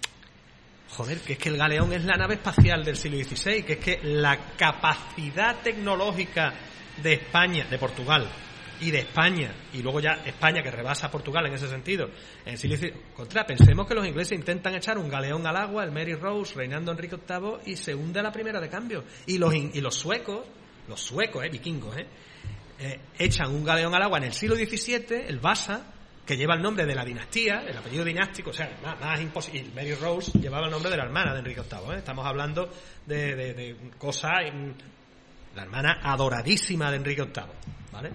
joder, que es que el galeón es la nave espacial del siglo dieciséis, que es que la capacidad tecnológica de España, de Portugal y de España, y luego ya España que rebasa a Portugal en ese sentido, en el siglo dieciséis, contra, pensemos que los ingleses intentan echar un galeón al agua, el Mary Rose, reinando Enrique octavo, y se hunde a la primera de cambio. Y los, y los suecos, los suecos, eh, vikingos, eh, eh, echan un galeón al agua en el siglo diecisiete, el Vasa, que lleva el nombre de la dinastía, el apellido dinástico, o sea, más, más imposible. Mary Rose llevaba el nombre de la hermana de Enrique octavo, ¿eh? Estamos hablando de, de, de cosas, la hermana adoradísima de Enrique octavo, ¿vale?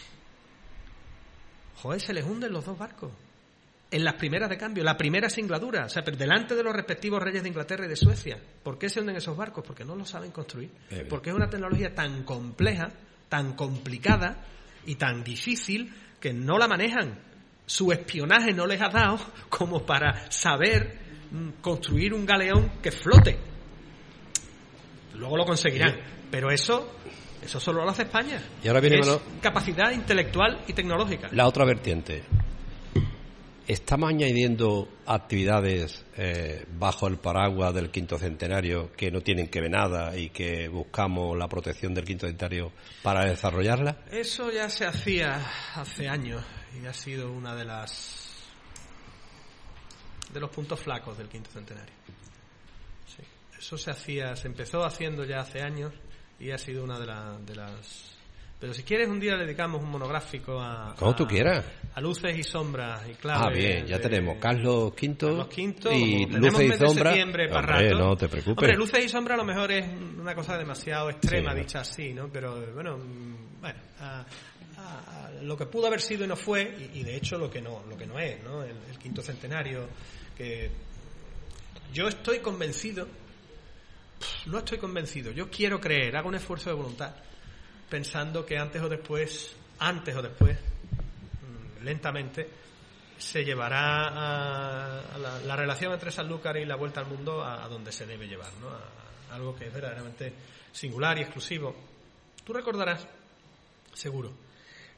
Joder, se les hunden los dos barcos en las primeras de cambio, la primera singladura, o sea, delante de los respectivos reyes de Inglaterra y de Suecia. ¿Por qué se hunden esos barcos? Porque no los saben construir, porque es una tecnología tan compleja, tan complicada y tan difícil que no la manejan. Su espionaje no les ha dado como para saber mm, construir un galeón que flote. Luego lo conseguirán, sí. Pero eso eso solo lo hace España. Y ahora viene es mano... capacidad intelectual y tecnológica. La otra vertiente. Estamos añadiendo actividades eh, bajo el paraguas del quinto centenario que no tienen que ver nada y que buscamos la protección del quinto centenario para desarrollarla. Eso ya se hacía hace años y ha sido una de las de los puntos flacos del quinto centenario. Sí, eso se hacía, se empezó haciendo ya hace años y ha sido una de, la, de las. Pero si quieres un día le dedicamos un monográfico a... Como a, tú quieras. A luces y sombras y claves. Ah, bien, ya de, tenemos Carlos Quinto, Carlos Quinto y luces y sombras. Para Hombre, rato. no te preocupes. Hombre, luces y sombras a lo mejor es una cosa demasiado extrema, sí, dicha así, ¿no? Pero bueno, bueno, a, a, a lo que pudo haber sido y no fue, y, y de hecho lo que no, lo que no es, ¿no? El, el quinto centenario, que yo estoy convencido, no estoy convencido, yo quiero creer, hago un esfuerzo de voluntad, pensando que antes o después, antes o después, lentamente, se llevará a, a la, la relación entre Sanlúcar y la vuelta al mundo a, a donde se debe llevar, ¿no? A, a algo que es verdaderamente singular y exclusivo. Tú recordarás, seguro,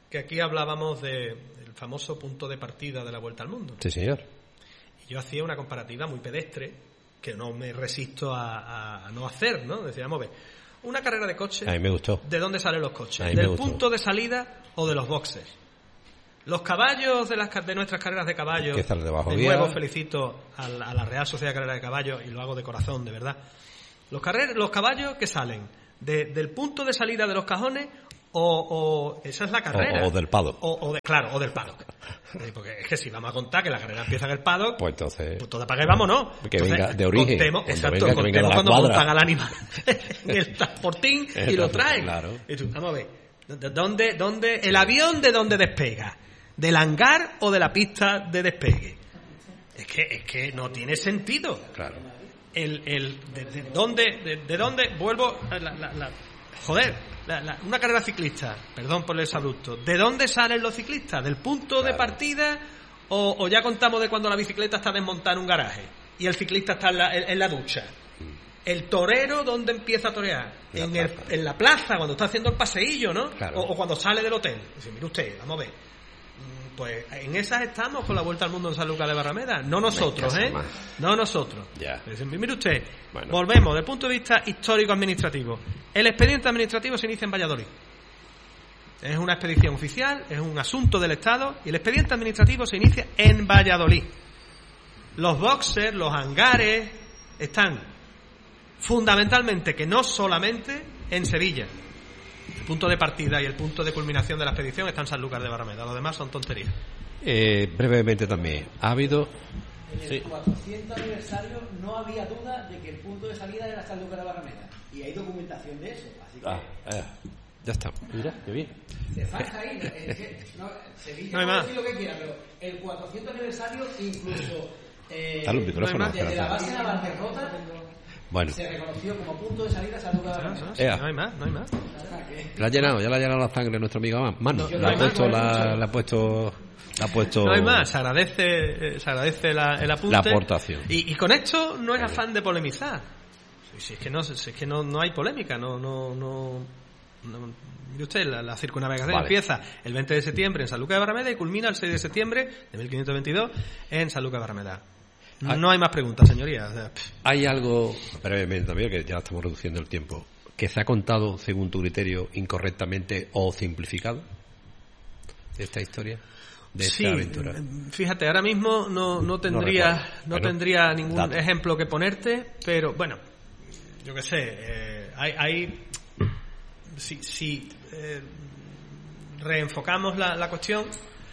que aquí hablábamos de, del famoso punto de partida de la Vuelta al Mundo. Sí, señor. Y yo hacía una comparativa muy pedestre, que no me resisto a, a, a no hacer, ¿no? Decíamos, ver, una carrera de coches... A mí me gustó. ¿De dónde salen los coches? A mí me ¿Del gustó. punto de salida o de los boxes? Los caballos de, las, de nuestras carreras de caballos... Que sale debajo de guía. nuevo felicito a la, a la Real Sociedad de Carrera de Caballos, y lo hago de corazón, de verdad. Los, carrer, los caballos que salen de, del punto de salida de los cajones... O, o esa es la carrera. O, o del paddock. O, o de, claro, o del paddock. Porque es que si vamos a contar que la carrera empieza en el paddock, pues entonces, pues toda para que vámonos. Que entonces, venga de origen. Contemos, cuando exacto, venga, que venga de la cuando cuadra. montan al animal en el transportín y lo traen. Claro. Y tú, vamos a ver, ¿de dónde, dónde, el avión de dónde despega? ¿Del hangar o de la pista de despegue? Es que, es que no tiene sentido. Claro. El, el, de, de dónde, de, de dónde, vuelvo, la, la, la, joder. La, la, una carrera ciclista, perdón por el exabrupto, ¿de dónde salen los ciclistas? ¿Del punto claro. de partida o, o ya contamos de cuando la bicicleta está desmontada en un garaje y el ciclista está en la, en, en la ducha? ¿El torero dónde empieza a torear? La en, el, en la plaza, cuando está haciendo el paseillo, ¿no? Claro. O, o cuando sale del hotel. Dice, mire usted, vamos a ver. Pues en esas estamos con la Vuelta al Mundo en Sanlúcar de Barrameda. No nosotros, ¿eh? Más. No nosotros. Ya. Dice, mire usted, bueno. Volvemos, desde el punto de vista histórico-administrativo. El expediente administrativo se inicia en Valladolid. Es una expedición oficial, es un asunto del Estado, y el expediente administrativo se inicia en Valladolid. Los boxers, los hangares, están fundamentalmente, que no solamente, en Sevilla. El punto de partida y el punto de culminación de la expedición está en Sanlúcar de Barrameda. Los demás son tonterías. Eh, brevemente también, ha habido... En el sí. cuatrocientos aniversario no había duda de que el punto de salida era Sanlúcar de Barrameda. Y hay documentación de eso. Así que... Ah, eh, ya está. Mira, qué bien. Se faja ahí. Es que, no, Sevilla no hay más. Decir lo que quiera, pero el cuatrocientos aniversario incluso... Eh, Está los micrófonos. No desde la base de la banderrota... Bueno. Se reconoció como punto de salida Sanlúcar de Barrameda. Sí, no hay más, no hay más. La ha llenado, ya la ha llenado la sangre nuestro amigo Mano. No, la, ha puesto, la, la ha puesto, la ha puesto. No hay más. Se agradece, se agradece la, el apunte. La aportación. Y, y con esto no es afán de polemizar. Si es que no, si es que no, no hay polémica, no, no, no. no mire usted, la, la circunnavegación vale. empieza el veinte de septiembre en Sanlúcar de Barrameda y culmina el seis de septiembre de mil quinientos veintidós en Sanlúcar de Barrameda. No hay más preguntas, señorías. O sea, hay algo, brevemente también, que ya estamos reduciendo el tiempo, que se ha contado, según tu criterio, incorrectamente o simplificado de esta historia, de sí, esta aventura. Fíjate, ahora mismo no, no tendría no, no bueno, tendría ningún dato. ejemplo que ponerte, pero bueno, yo qué sé, eh, hay, hay si, si eh, reenfocamos la, la cuestión,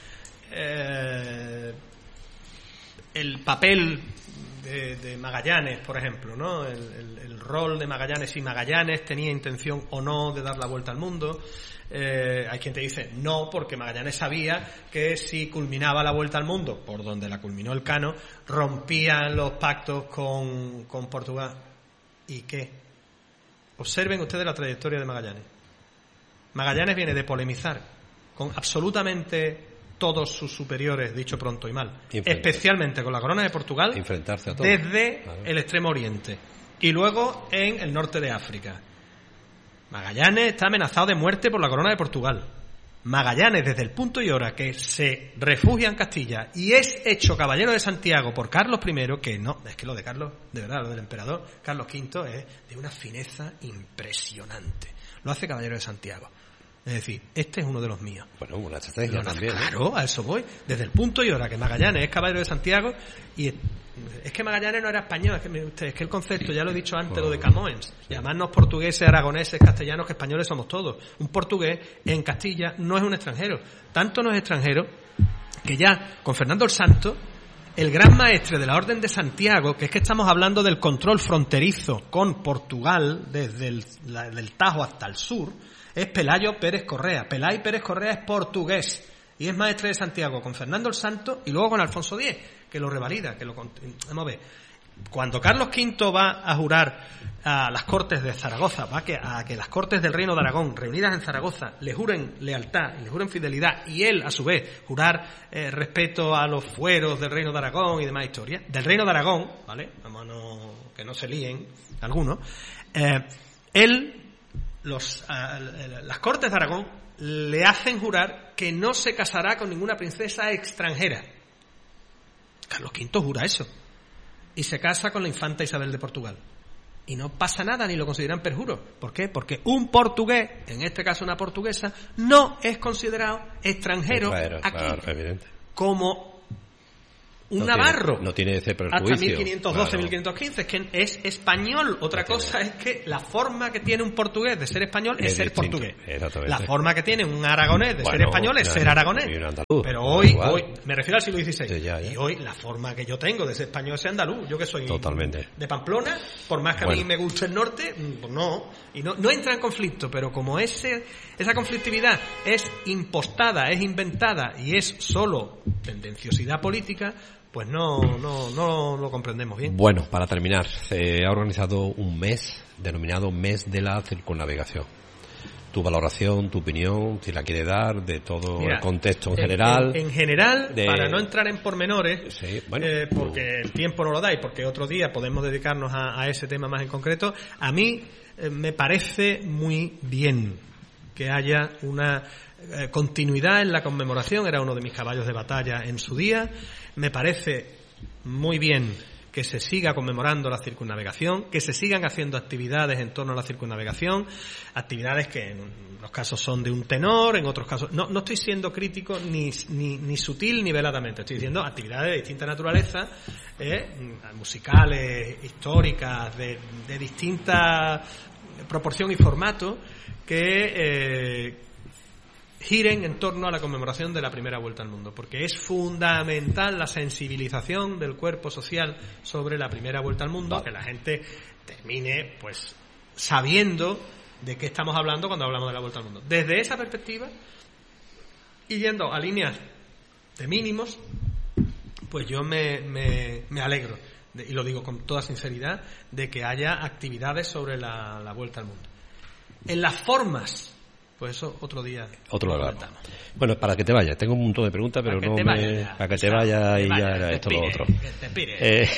eh, el papel de, de Magallanes, por ejemplo, ¿no? El, el, el rol de Magallanes, si Magallanes tenía intención o no de dar la vuelta al mundo. Eh, hay quien te dice no, porque Magallanes sabía que si culminaba la vuelta al mundo, por donde la culminó el Cano, rompían los pactos con, con Portugal. ¿Y qué? Observen ustedes la trayectoria de Magallanes. Magallanes viene de polemizar con absolutamente todos sus superiores, dicho pronto y mal, especialmente con la corona de Portugal, enfrentarse a todos, desde claro. el extremo oriente y luego en el norte de África. Magallanes está amenazado de muerte por la corona de Portugal. Magallanes, desde el punto y hora que se refugia en Castilla y es hecho caballero de Santiago por Carlos primero, que no, es que lo de Carlos, de verdad, lo del emperador Carlos quinto es de una fineza impresionante. Lo hace caballero de Santiago. Es decir, este es uno de los míos. Bueno, una estrategia también. Claro, ¿eh? A eso voy. Desde el punto y hora que Magallanes es caballero de Santiago y es, es que Magallanes no era español, es que, usted, es que el concepto, ya lo he dicho antes, oh. lo de Camões. Y además los portugueses, aragoneses, castellanos, que españoles somos todos. Un portugués en Castilla no es un extranjero. Tanto no es extranjero que ya con Fernando el Santo, el gran maestre de la Orden de Santiago, que es que estamos hablando del control fronterizo con Portugal, desde el la, del Tajo hasta el sur, es Pelayo Pérez Correa. Pelayo Pérez Correa es portugués y es maestre de Santiago con Fernando el Santo y luego con Alfonso X, que lo revalida, que lo vamos a ver. Cuando Carlos quinto va a jurar a las Cortes de Zaragoza, va a que, a que las Cortes del Reino de Aragón, reunidas en Zaragoza, le juren lealtad y le juren fidelidad, y él, a su vez, jurar eh, respeto a los fueros del Reino de Aragón y demás historias, del Reino de Aragón, ¿vale? Vamos a no, que no se líen algunos, eh, él, los, uh, las Cortes de Aragón, le hacen jurar que no se casará con ninguna princesa extranjera. Carlos quinto jura eso. Y se casa con la infanta Isabel de Portugal. Y no pasa nada, ni lo consideran perjuro. ¿Por qué? Porque un portugués, en este caso una portuguesa, no es considerado extranjero claro, aquí. Claro, evidente. Como un no navarro. Tiene, no tiene ese prejuicio. Hasta mil quinientos doce, claro. mil quinientos quince. Es que es español. Otra no cosa tiene. es que la forma que tiene un portugués de ser español es, Es ser distinto. portugués. Exactamente. La forma que tiene un aragonés de Bueno, ser español es una- ser aragonés. y un andaluz, Pero hoy, igual. hoy, me refiero al siglo dieciséis. Sí, ya, ya. Y hoy la forma que yo tengo de ser español es ser andaluz. Yo que soy Totalmente. de Pamplona, por más que a Bueno. mí me guste el norte, pues no. Y no, no entra en conflicto, pero como ese, esa conflictividad es impostada, es inventada y es solo tendenciosidad política, pues no, no, no lo comprendemos bien. Bueno, para terminar, se ha organizado un mes denominado Mes de la Circunnavegación. Tu valoración, tu opinión, si la quiere dar, de todo Mira, el contexto en en, general. En, en general, de- para no entrar en pormenores, Sí, bueno, eh, porque el tiempo no lo da y porque otro día podemos dedicarnos a, a ese tema más en concreto, a mí eh, me parece muy bien que haya una eh, continuidad en la conmemoración. Era uno de mis caballos de batalla en su día. Me parece muy bien que se siga conmemorando la circunnavegación, que se sigan haciendo actividades en torno a la circunnavegación, actividades que en unos casos son de un tenor, en otros casos... No, no estoy siendo crítico ni, ni, ni sutil ni veladamente, estoy diciendo actividades de distinta naturaleza, eh, musicales, históricas, de, de distinta proporción y formato, que... Eh, giren en torno a la conmemoración de la primera vuelta al mundo, porque es fundamental la sensibilización del cuerpo social sobre la primera vuelta al mundo, que la gente termine pues sabiendo de qué estamos hablando cuando hablamos de la vuelta al mundo. Desde esa perspectiva, y yendo a líneas de mínimos, pues yo me, me, me alegro, de, y lo digo con toda sinceridad, de que haya actividades sobre la, la vuelta al mundo. En las formas, pues eso otro día. Otro lo lado. comentamos. Bueno, para que te vayas, tengo un montón de preguntas, pero Para que no te me... vayas ya. para que te Está, vayas te y ya vayas, era te esto pire, lo otro. que te pire. Eh,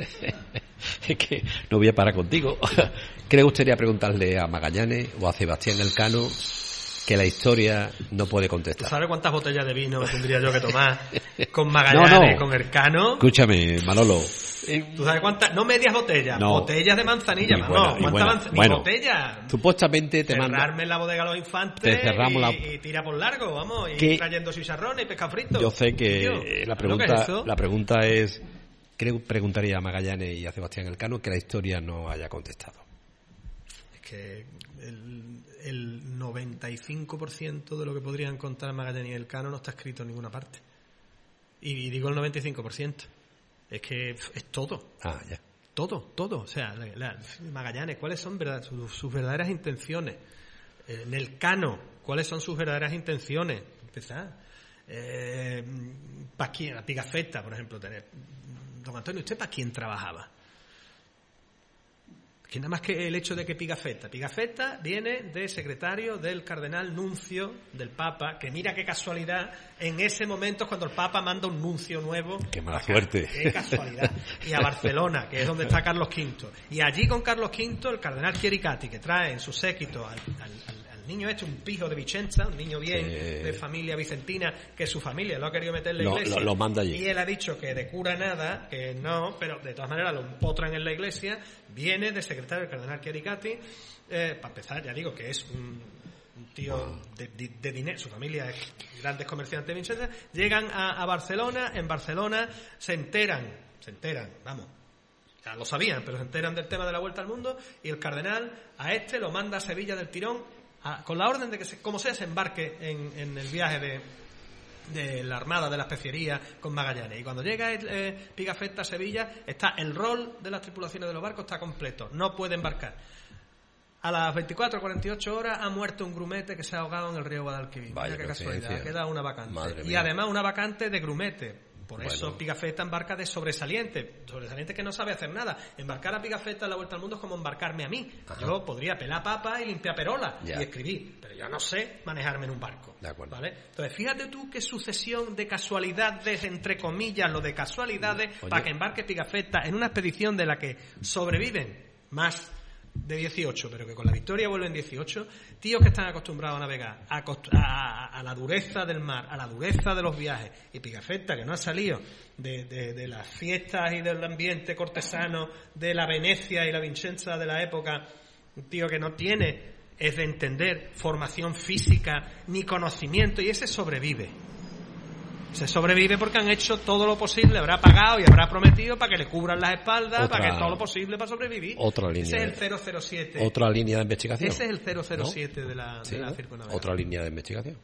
es que no voy a parar contigo. ¿Qué le gustaría preguntarle a Magallanes o a Sebastián Elcano que la historia no puede ¿Tú contestar? sabes cuántas botellas de vino tendría yo que tomar con Magallanes, No, no. con Elcano? Escúchame, Manolo. ¿Tú sabes cuántas? No medias botellas, No. botellas de manzanilla, Y no, buena, y ¿cuántas buena. manzanillas? Bueno, botellas. Supuestamente te manda... Cerrarme en la bodega Los Infantes Te cerramos y, la- y tira por largo, vamos, y ¿Qué? trayendo chicharrones y pescado frito. Yo sé que Tío, la ¿sabes lo que pregunta, es eso? la pregunta es, creo preguntaría a Magallanes y a Sebastián Elcano que la historia no haya contestado. Es que el, el noventa y cinco por ciento de lo que podrían contar Magallanes y Elcano no está escrito en ninguna parte. Y, y digo el noventa y cinco por ciento. Es que es todo. Ah, ya. Todo, todo. O sea, la, la, Magallanes, ¿cuáles son verdad, sus, sus verdaderas intenciones? Eh, en Elcano, ¿cuáles son sus verdaderas intenciones? Empezar. Eh, ¿Para quién? La Pigafetta, por ejemplo. Tener. Don Antonio, ¿usted para quién trabajaba? Que nada más que el hecho de que Pigafetta. Pigafetta viene de secretario del cardenal nuncio del Papa, que mira qué casualidad, en ese momento es cuando el Papa manda un nuncio nuevo. Qué mala acá. suerte. Qué casualidad. Y a Barcelona, que es donde está Carlos quinto. Y allí con Carlos quinto, el cardenal Chiericati, que trae en su séquito al, al, al, al niño este, un pijo de Vicenza, un niño bien, Sí. de familia vicentina, que su familia lo ha querido meter en la Lo- iglesia. lo- lo manda allí. Y él ha dicho que de cura nada, que no, pero de todas maneras lo empotran en la iglesia. Viene de secretario del cardenal Chiericati, eh, para empezar, ya digo que es un, un tío de, de, de dinero, su familia es grandes comerciantes de Vicenza. Llegan a, a Barcelona, en Barcelona se enteran, se enteran, vamos, ya lo sabían, pero se enteran del tema de la vuelta al mundo, y el cardenal a este lo manda a Sevilla del tirón, a, con la orden de que, se, como sea, se embarque en, en el viaje de, de la Armada de la Especiería con Magallanes. Y cuando llega eh, Pigafetta a Sevilla, está el rol de las tripulaciones de los barcos está completo, no puede embarcar. A las veinticuatro o cuarenta y ocho horas ha muerto un grumete que se ha ahogado en el río Guadalquivir. Vaya Mira qué casualidad, coincidencia. queda una vacante. Madre Y mía. además una vacante de grumete. Por Bueno. eso Pigafetta embarca de sobresaliente. Sobresaliente que no sabe hacer nada. Embarcar a Pigafetta en la vuelta al mundo es como embarcarme a mí. Ajá. Yo podría pelar papa y limpiar perola Ya. y escribir, pero yo no sé manejarme en un barco. De acuerdo. ¿Vale? Entonces, fíjate tú qué sucesión de casualidades, entre comillas, lo de casualidades, Oye. para que embarque Pigafetta en una expedición de la que sobreviven más de dieciocho, pero que con la Victoria vuelven dieciocho, tíos que están acostumbrados a navegar, a, a, a la dureza del mar, a la dureza de los viajes, y Pigafetta, que no ha salido de, de, de las fiestas y del ambiente cortesano de la Venecia y la Vicenza de la época, un tío que no tiene, es de entender, formación física, ni conocimiento, y ese sobrevive. Se sobrevive porque han hecho todo lo posible, habrá pagado y habrá prometido para que le cubran las espaldas, otra, para que todo lo posible para sobrevivir. Otra línea. Ese es el cero cero siete. Otra línea de investigación. Ese es el cero cero siete, ¿no? de la, sí, de la ¿no? circunnavegación. Otra línea de investigación.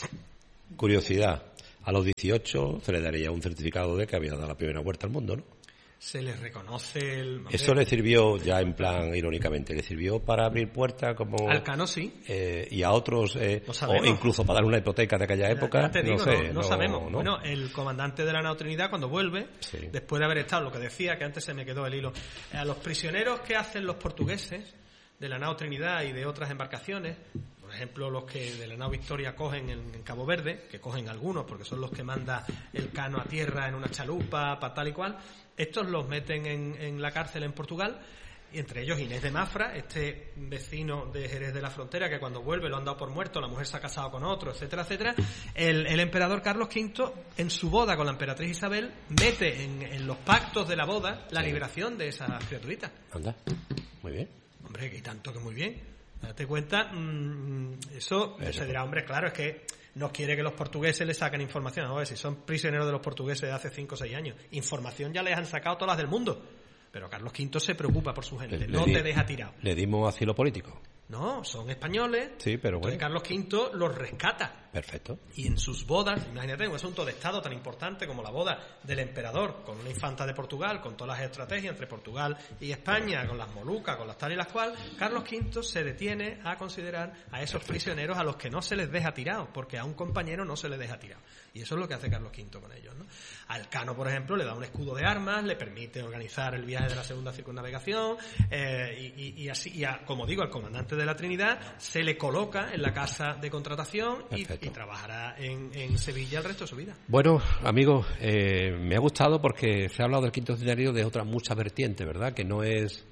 Curiosidad. A los dieciocho se le daría un certificado de que había dado la primera vuelta al mundo, ¿no? Se les reconoce el... Eso le sirvió, ya en plan irónicamente, le sirvió para abrir puertas como... Al Cano sí. Eh, y a otros, eh, no o incluso para dar una hipoteca de aquella época, ya te digo, no sé. No, no no sabemos. ¿no? Bueno, el comandante de la Nao Trinidad, cuando vuelve, sí. después de haber estado, lo que decía, que antes se me quedó el hilo, a los prisioneros que hacen los portugueses de la Nao Trinidad y de otras embarcaciones, por ejemplo, los que de la Nao Victoria cogen en, en Cabo Verde, que cogen algunos, porque son los que manda el Cano a tierra en una chalupa, para tal y cual, estos los meten en, en la cárcel en Portugal, y entre ellos Inés de Mafra, este vecino de Jerez de la Frontera, que cuando vuelve lo han dado por muerto, la mujer se ha casado con otro, etcétera, etcétera. El, el emperador Carlos quinto, en su boda con la emperatriz Isabel, mete en, en los pactos de la boda la liberación de esas criaturitas. Anda, muy bien. Hombre, que tanto que muy bien. Date cuenta, mmm, eso, eso se dirá, hombre, claro, es que no quiere que los portugueses le saquen información. A ver, si son prisioneros de los portugueses de hace cinco o seis años, información ya les han sacado todas las del mundo. Pero Carlos quinto se preocupa por su gente, le, no le di, te deja tirado. ¿Le dimos asilo político? No, son españoles. Sí, pero bueno. Carlos quinto los rescata. Perfecto. Y en sus bodas, imagínate, un asunto de Estado tan importante como la boda del emperador con una infanta de Portugal, con todas las estrategias entre Portugal y España, con las Molucas, con las tal y las cual, Carlos quinto se detiene a considerar a esos prisioneros a los que no se les deja tirado, porque a un compañero no se le deja tirado. Y eso es lo que hace Carlos quinto con ellos, ¿no? Al Cano, por ejemplo, le da un escudo de armas, le permite organizar el viaje de la segunda circunnavegación, eh, y, y, y así, y a, como digo, al comandante de la Trinidad se le coloca en la casa de contratación y, y trabajará en, en Sevilla el resto de su vida. Bueno, amigos, eh, me ha gustado porque se ha hablado del quinto centenario de otra mucha vertiente, ¿verdad? Que no es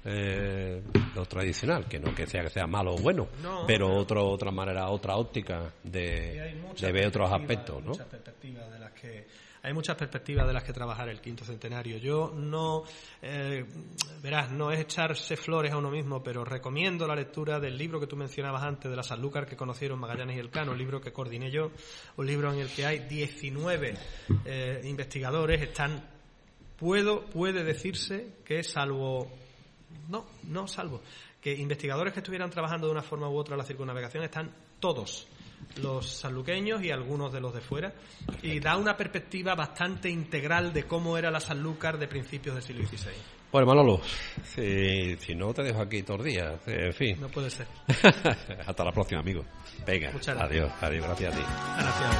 eh, lo tradicional, que no que sea que sea malo o bueno, no, pero no. Otro, otra manera, otra óptica de, de ver otros aspectos, ¿no? Muchas perspectivas de las que hay muchas perspectivas de las que trabajar el quinto centenario. Yo no, eh, verás, no es echarse flores a uno mismo, pero recomiendo la lectura del libro que tú mencionabas antes, de la Sanlúcar que conocieron Magallanes y Elcano, un libro que coordiné yo, un libro en el que hay diecinueve eh, investigadores, están, puedo, puede decirse que salvo, no, no salvo, que investigadores que estuvieran trabajando de una forma u otra en la circunnavegación están todos los sanluqueños y algunos de los de fuera, y da una perspectiva bastante integral de cómo era la Sanlúcar de principios del siglo dieciséis. Bueno, Manolo, si, si no te dejo aquí todos los días, en fin. No puede ser. Hasta la próxima, amigo. Venga, adiós, adiós, gracias a ti. Gracias.